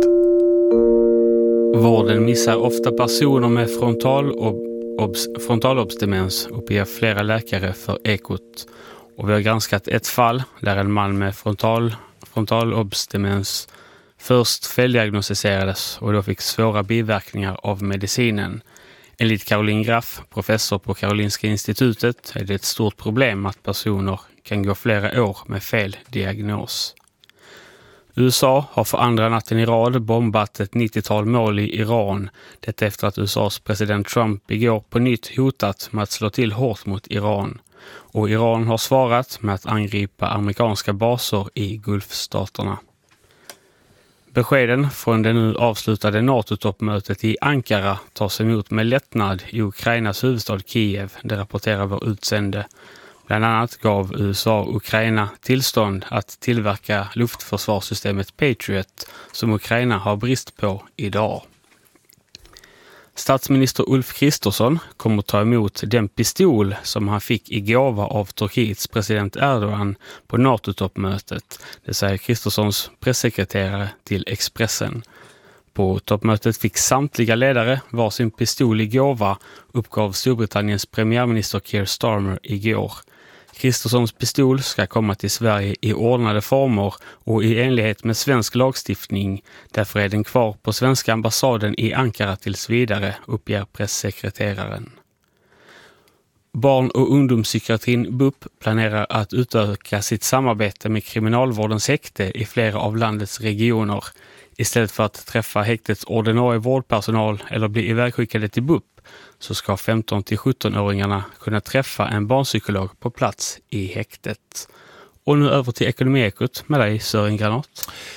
Vården missar ofta personer med frontalobs, frontalobsdemens, uppger flera läkare för Ekot. Och vi har granskat ett fall där en man med frontal, frontalobsdemens först feldiagnostiserades och då fick svåra biverkningar av medicinen. Enligt Caroline Graff, professor på Karolinska institutet, är det ett stort problem att personer kan gå flera år med fel diagnos. U S A har för andra natten i rad bombat ett nittiotal mål i Iran. Detta efter att U S As president Trump igår på nytt hotat med att slå till hårt mot Iran. Och Iran har svarat med att angripa amerikanska baser i Gulfstaterna. Beskeden från det nu avslutade NATO-toppmötet i Ankara tas emot med lättnad i Ukrainas huvudstad Kiev, det rapporterar vår utsände. Bland annat gav U S A Ukraina tillstånd att tillverka luftförsvarssystemet Patriot som Ukraina har brist på idag. Statsminister Ulf Kristersson kommer att ta emot den pistol som han fick i gåva av Turkiets president Erdogan på NATO-toppmötet, det säger Kristerssons pressekreterare till Expressen. På toppmötet fick samtliga ledare varsin pistol i gåva, uppgav Storbritanniens premiärminister Keir Starmer igår. Kristerssons pistol ska komma till Sverige i ordnade former och i enlighet med svensk lagstiftning. Därför är den kvar på svenska ambassaden i Ankara tills vidare, uppger pressekreteraren. Barn- och ungdomspsykiatrin B U P planerar att utöka sitt samarbete med kriminalvårdens häkte i flera av landets regioner. Istället för att träffa häktets ordinarie vårdpersonal eller bli ivägskickade till B U P så ska femton till sjutton-åringarna kunna träffa en barnpsykolog på plats i häktet. Och nu över till Ekonomiekot med dig, Sören Granat.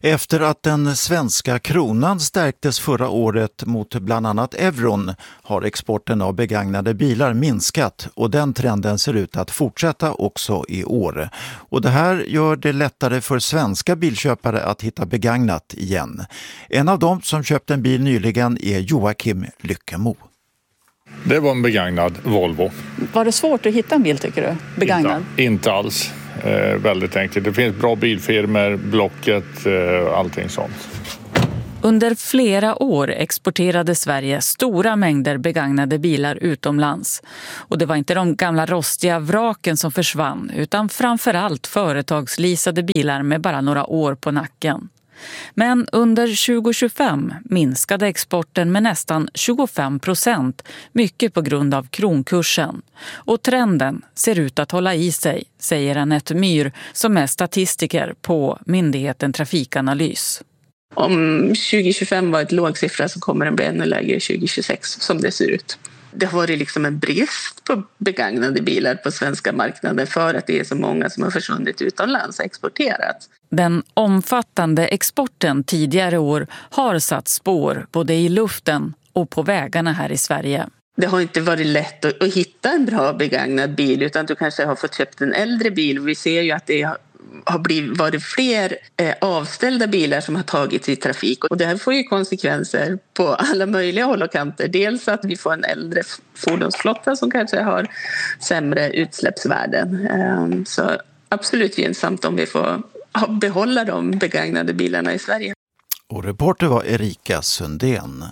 Efter att den svenska kronan stärktes förra året mot bland annat euron har exporten av begagnade bilar minskat och den trenden ser ut att fortsätta också i år. Och det här gör det lättare för svenska bilköpare att hitta begagnat igen. En av dem som köpte en bil nyligen är Joakim Lyckemo. Det var en begagnad Volvo. Var det svårt att hitta en bil tycker du? Begagnad? Inte, inte alls. Eh, väldigt enkelt. Det finns bra bilfirmor, Blocket, eh, allting sånt. Under flera år exporterade Sverige stora mängder begagnade bilar utomlands. Och det var inte de gamla rostiga vraken som försvann utan framförallt företagsleasade bilar med bara några år på nacken. Men under tjugo tjugofem minskade exporten med nästan tjugofem procent, mycket på grund av kronkursen. Och trenden ser ut att hålla i sig, säger Anette Myhr som är statistiker på myndigheten Trafikanalys. Om tjugo tjugofem var ett låg siffra så kommer den bli ännu lägre tjugo tjugosex som det ser ut. Det har varit liksom en brist på begagnade bilar på svenska marknaden för att det är så många som har försvunnit utomlands och exporterat. Den omfattande exporten tidigare år har satt spår både i luften och på vägarna här i Sverige. Det har inte varit lätt att, att hitta en bra begagnad bil utan du kanske har fått köpt en äldre bil. Vi ser ju att det har har blivit, varit fler eh, avställda bilar som har tagits i trafik. Och det här får ju konsekvenser på alla möjliga håll och kanter. Dels att vi får en äldre fordonsflotta som kanske har sämre utsläppsvärden. Eh, så absolut gynnsamt om vi får behålla de begagnade bilarna i Sverige. Och reporter var Erika Sundén.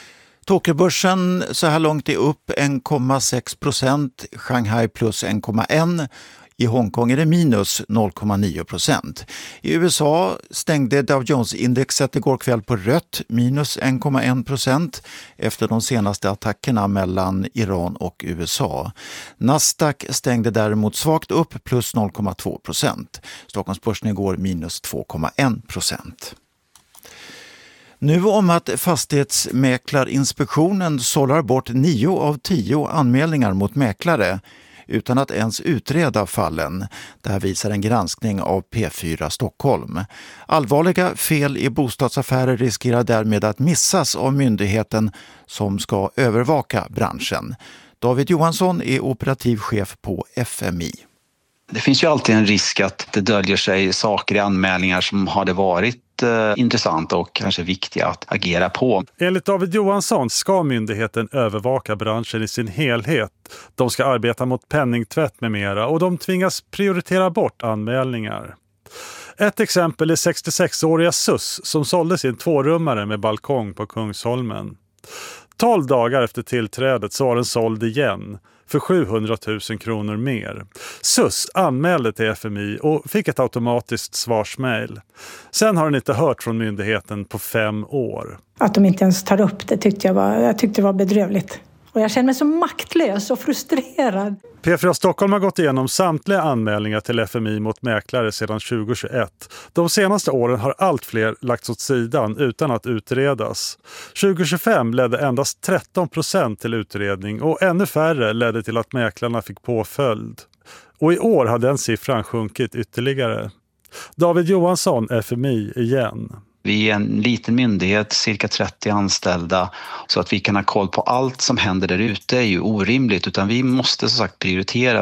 Tokyobörsen så här långt är upp en komma sex procent, Shanghai plus en komma ett. I Hongkong är det minus noll komma nio procent. I U S A stängde Dow Jones-indexet igår kväll på rött, minus en komma en procent efter de senaste attackerna mellan Iran och U S A. Nasdaq stängde däremot svagt upp, plus noll komma två procent. Stockholmsbörsen igår minus två komma en procent. Nu om att Fastighetsmäklarinspektionen sållar bort nio av tio anmälningar mot mäklare utan att ens utreda fallen. Det här visar en granskning av P fyra Stockholm. Allvarliga fel i bostadsaffärer riskerar därmed att missas av myndigheten som ska övervaka branschen. David Johansson är operativ chef på F M I. Det finns ju alltid en risk att det döljer sig saker i anmälningar som hade varit eh, intressanta och kanske viktiga att agera på. Enligt David Johansson ska myndigheten övervaka branschen i sin helhet. De ska arbeta mot penningtvätt med mera och de tvingas prioritera bort anmälningar. Ett exempel är sextiosex-åriga Sus som sålde sin tvårummare med balkong på Kungsholmen. tolv dagar efter tillträdet så var den såld igen för sjuhundratusen kronor mer. Sus anmälde till F M I och fick ett automatiskt svarsmail. Sen har den inte hört från myndigheten på fem år. Att de inte ens tar upp det tyckte jag var, jag tyckte det var bedrövligt. Och jag känner mig så maktlös och frustrerad. P fyra Stockholm har gått igenom samtliga anmälningar till F M I mot mäklare sedan tjugo tjugoett. De senaste åren har allt fler lagts åt sidan utan att utredas. tjugo tjugofem ledde endast tretton procent till utredning och ännu färre ledde till att mäklarna fick påföljd. Och i år har den siffran sjunkit ytterligare. David Johansson, F M I igen. Vi är en liten myndighet, cirka trettio anställda, så att vi kan ha koll på allt som händer där ute är ju orimligt, utan vi måste som sagt prioritera.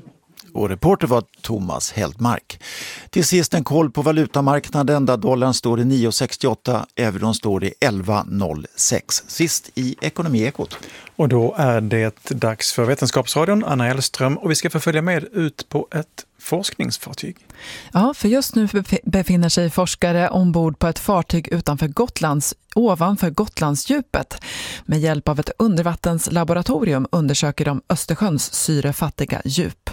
Och reporter var Thomas Heldmark. Till sist en koll på valutamarknaden där dollarn står i nio komma sextioåtta, euron står i elva komma noll sex. Sist i Ekonomiekot. Och då är det dags för Vetenskapsradion, Anna Hellström, och vi ska få följa med ut på ett forskningsfartyg. Ja, för just nu befinner sig forskare ombord på ett fartyg utanför Gotlands, ovanför Gotlandsdjupet. Med hjälp av ett undervattenslaboratorium undersöker de Östersjöns syrefattiga djup.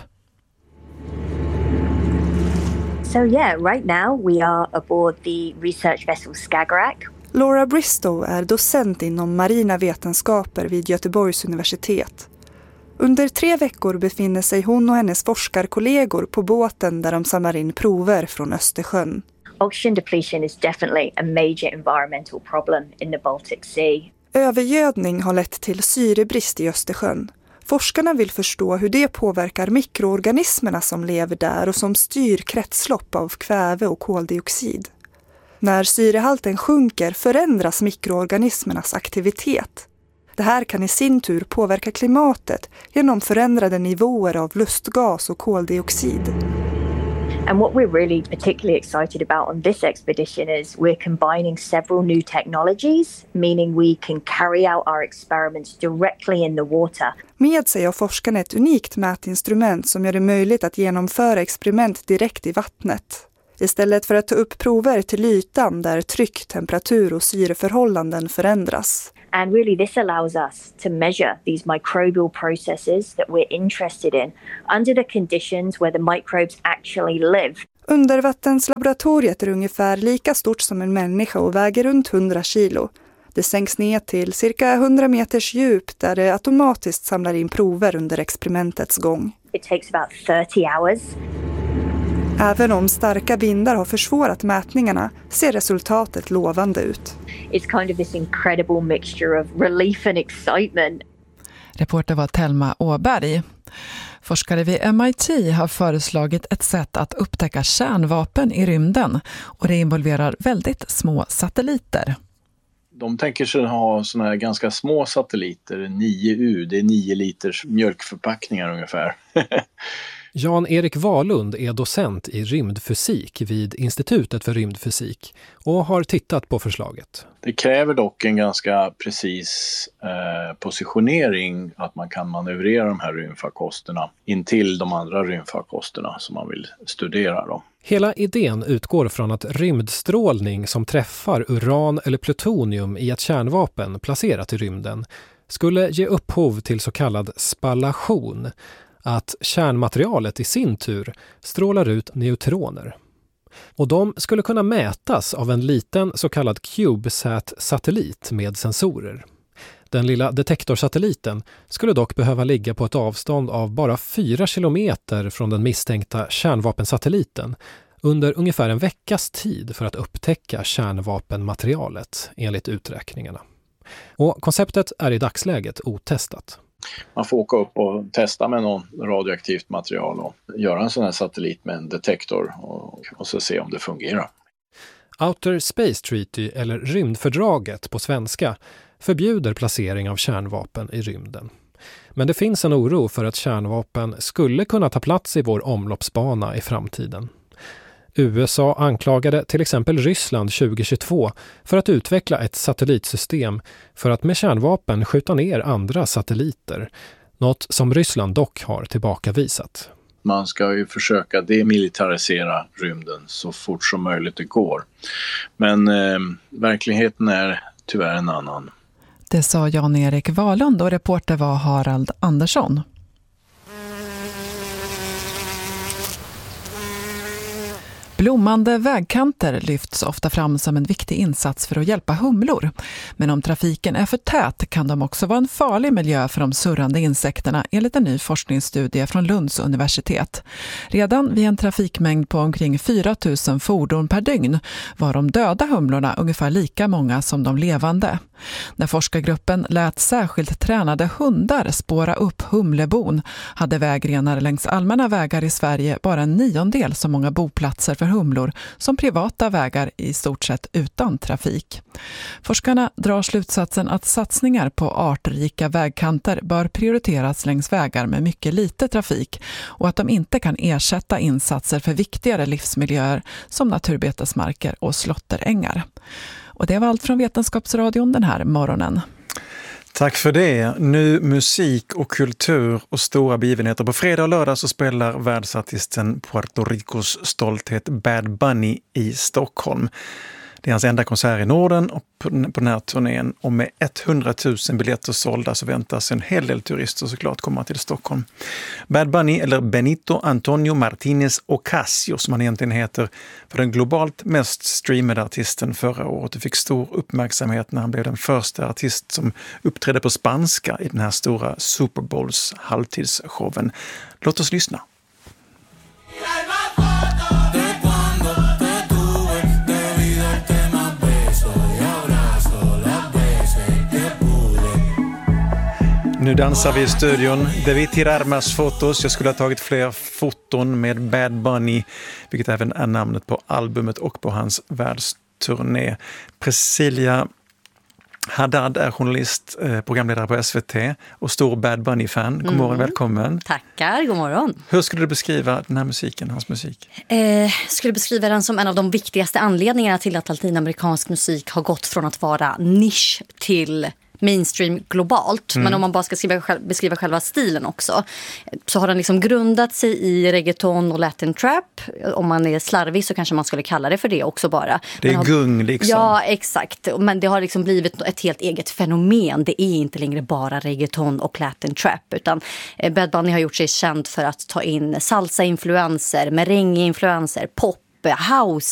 So yeah, right now we are aboard the research vessel Skagerrak. Laura Bristow är docent inom marina vetenskaper vid Göteborgs universitet. Under tre veckor befinner sig hon och hennes forskarkollegor på båten där de samlar in prover från Östersjön. Oxygen depletion is definitely a major environmental problem in the Baltic Sea. Övergödning har lett till syrebrist i Östersjön. Forskarna vill förstå hur det påverkar mikroorganismerna som lever där och som styr kretslopp av kväve och koldioxid. När syrehalten sjunker förändras mikroorganismernas aktivitet. Det här kan i sin tur påverka klimatet genom förändrade nivåer av lustgas och koldioxid. And what we're really particularly excited about on this expedition is we're combining several new technologies, meaning we can carry out our experiments directly in the water. Med sig har forskarna ett unikt mätinstrument som gör det möjligt att genomföra experiment direkt i vattnet. Istället för att ta upp prover till ytan där tryck, temperatur och syreförhållanden förändras. And really this allows us to measure these microbial processes that we're interested in under the conditions where the microbes actually live. Undervattenslaboratoriet är ungefär lika stort som en människa och väger runt hundra kilo. Det sänks ner till cirka hundra meters djup där det automatiskt samlar in prover under experimentets gång. It takes about thirty hours. Även om starka vindar har försvårat mätningarna ser resultatet lovande ut. It's kind of this incredible mixture of relief and excitement. Reporter var Thelma Åberg. Forskare vid M I T har föreslagit ett sätt att upptäcka kärnvapen i rymden och det involverar väldigt små satelliter. De tänker sig ha såna här ganska små satelliter, nio U, det är nio liters mjölkförpackningar ungefär. Jan-Erik Wahlund är docent i rymdfysik vid Institutet för rymdfysik och har tittat på förslaget. Det kräver dock en ganska precis eh, positionering, att man kan manövrera de här rymdfarkosterna in till de andra rymdfarkosterna som man vill studera då. Hela idén utgår från att rymdstrålning som träffar uran eller plutonium i ett kärnvapen placerat i rymden skulle ge upphov till så kallad spallation, att kärnmaterialet i sin tur strålar ut neutroner. Och de skulle kunna mätas av en liten så kallad CubeSat-satellit med sensorer. Den lilla detektorsatelliten skulle dock behöva ligga på ett avstånd av bara fyra kilometer från den misstänkta kärnvapensatelliten under ungefär en veckas tid för att upptäcka kärnvapenmaterialet enligt uträkningarna. Och konceptet är i dagsläget otestat. Man får åka upp och testa med någon radioaktivt material och göra en sån här satellit med en detektor och, och så se om det fungerar. Outer Space Treaty, eller rymdfördraget på svenska, förbjuder placering av kärnvapen i rymden. Men det finns en oro för att kärnvapen skulle kunna ta plats i vår omloppsbana i framtiden. U S A anklagade till exempel Ryssland tjugohundratjugotvå för att utveckla ett satellitsystem för att med kärnvapen skjuta ner andra satelliter. Något som Ryssland dock har tillbakavisat. Man ska ju försöka demilitarisera rymden så fort som möjligt det går. Men eh, verkligheten är tyvärr en annan. Det sa Jan-Erik Wahlund och reporter var Harald Andersson. Blommande vägkanter lyfts ofta fram som en viktig insats för att hjälpa humlor. Men om trafiken är för tät kan de också vara en farlig miljö för de surrande insekterna enligt en ny forskningsstudie från Lunds universitet. Redan vid en trafikmängd på omkring fyra tusen fordon per dygn var de döda humlorna ungefär lika många som de levande. När forskargruppen lät särskilt tränade hundar spåra upp humlebon hade vägrenar längs allmänna vägar i Sverige bara en niondel så många boplatser för humlor som privata vägar i stort sett utan trafik. Forskarna drar slutsatsen att satsningar på artrika vägkanter bör prioriteras längs vägar med mycket lite trafik och att de inte kan ersätta insatser för viktigare livsmiljöer som naturbetesmarker och slåtterängar. Och det var allt från Vetenskapsradion den här morgonen. Tack för det. Nu musik och kultur och stora begivenheter. På fredag och lördag så spelar världsartisten Puerto Ricos stolthet Bad Bunny i Stockholm. Det är hans enda konsert i Norden och på den här turnén. Och med hundratusen biljetter sålda så väntas en hel del turister såklart komma till Stockholm. Bad Bunny, eller Benito Antonio Martínez Ocasio som han egentligen heter, var den globalt mest streamade artisten förra året och fick stor uppmärksamhet när han blev den första artist som uppträdde på spanska i den här stora Super Bowls halvtidsshowen. Låt oss lyssna. Nu dansar vi i studion. Debí tirar más fotos. Jag skulle ha tagit fler foton med Bad Bunny, vilket även är namnet på albumet och på hans världs turné. Priscilla Haddad är journalist, eh, programledare på S V T och stor Bad Bunny-fan. God morgon, Mm. välkommen. Tackar, god morgon. Hur skulle du beskriva den här musiken, hans musik? Eh, skulle beskriva den som en av de viktigaste anledningarna till att latinamerikansk musik har gått från att vara nisch till mainstream globalt. Mm. Men om man bara ska skriva, beskriva själva stilen också, så har den liksom grundat sig i reggaeton och latin trap. Om man är slarvig så kanske man skulle kalla det för det också bara. Det är har, gung liksom. Ja, exakt. Men det har liksom blivit ett helt eget fenomen. Det är inte längre bara reggaeton och latin trap, utan Bad Bunny har gjort sig känd för att ta in salsa-influenser, merengue-influenser, pop, house,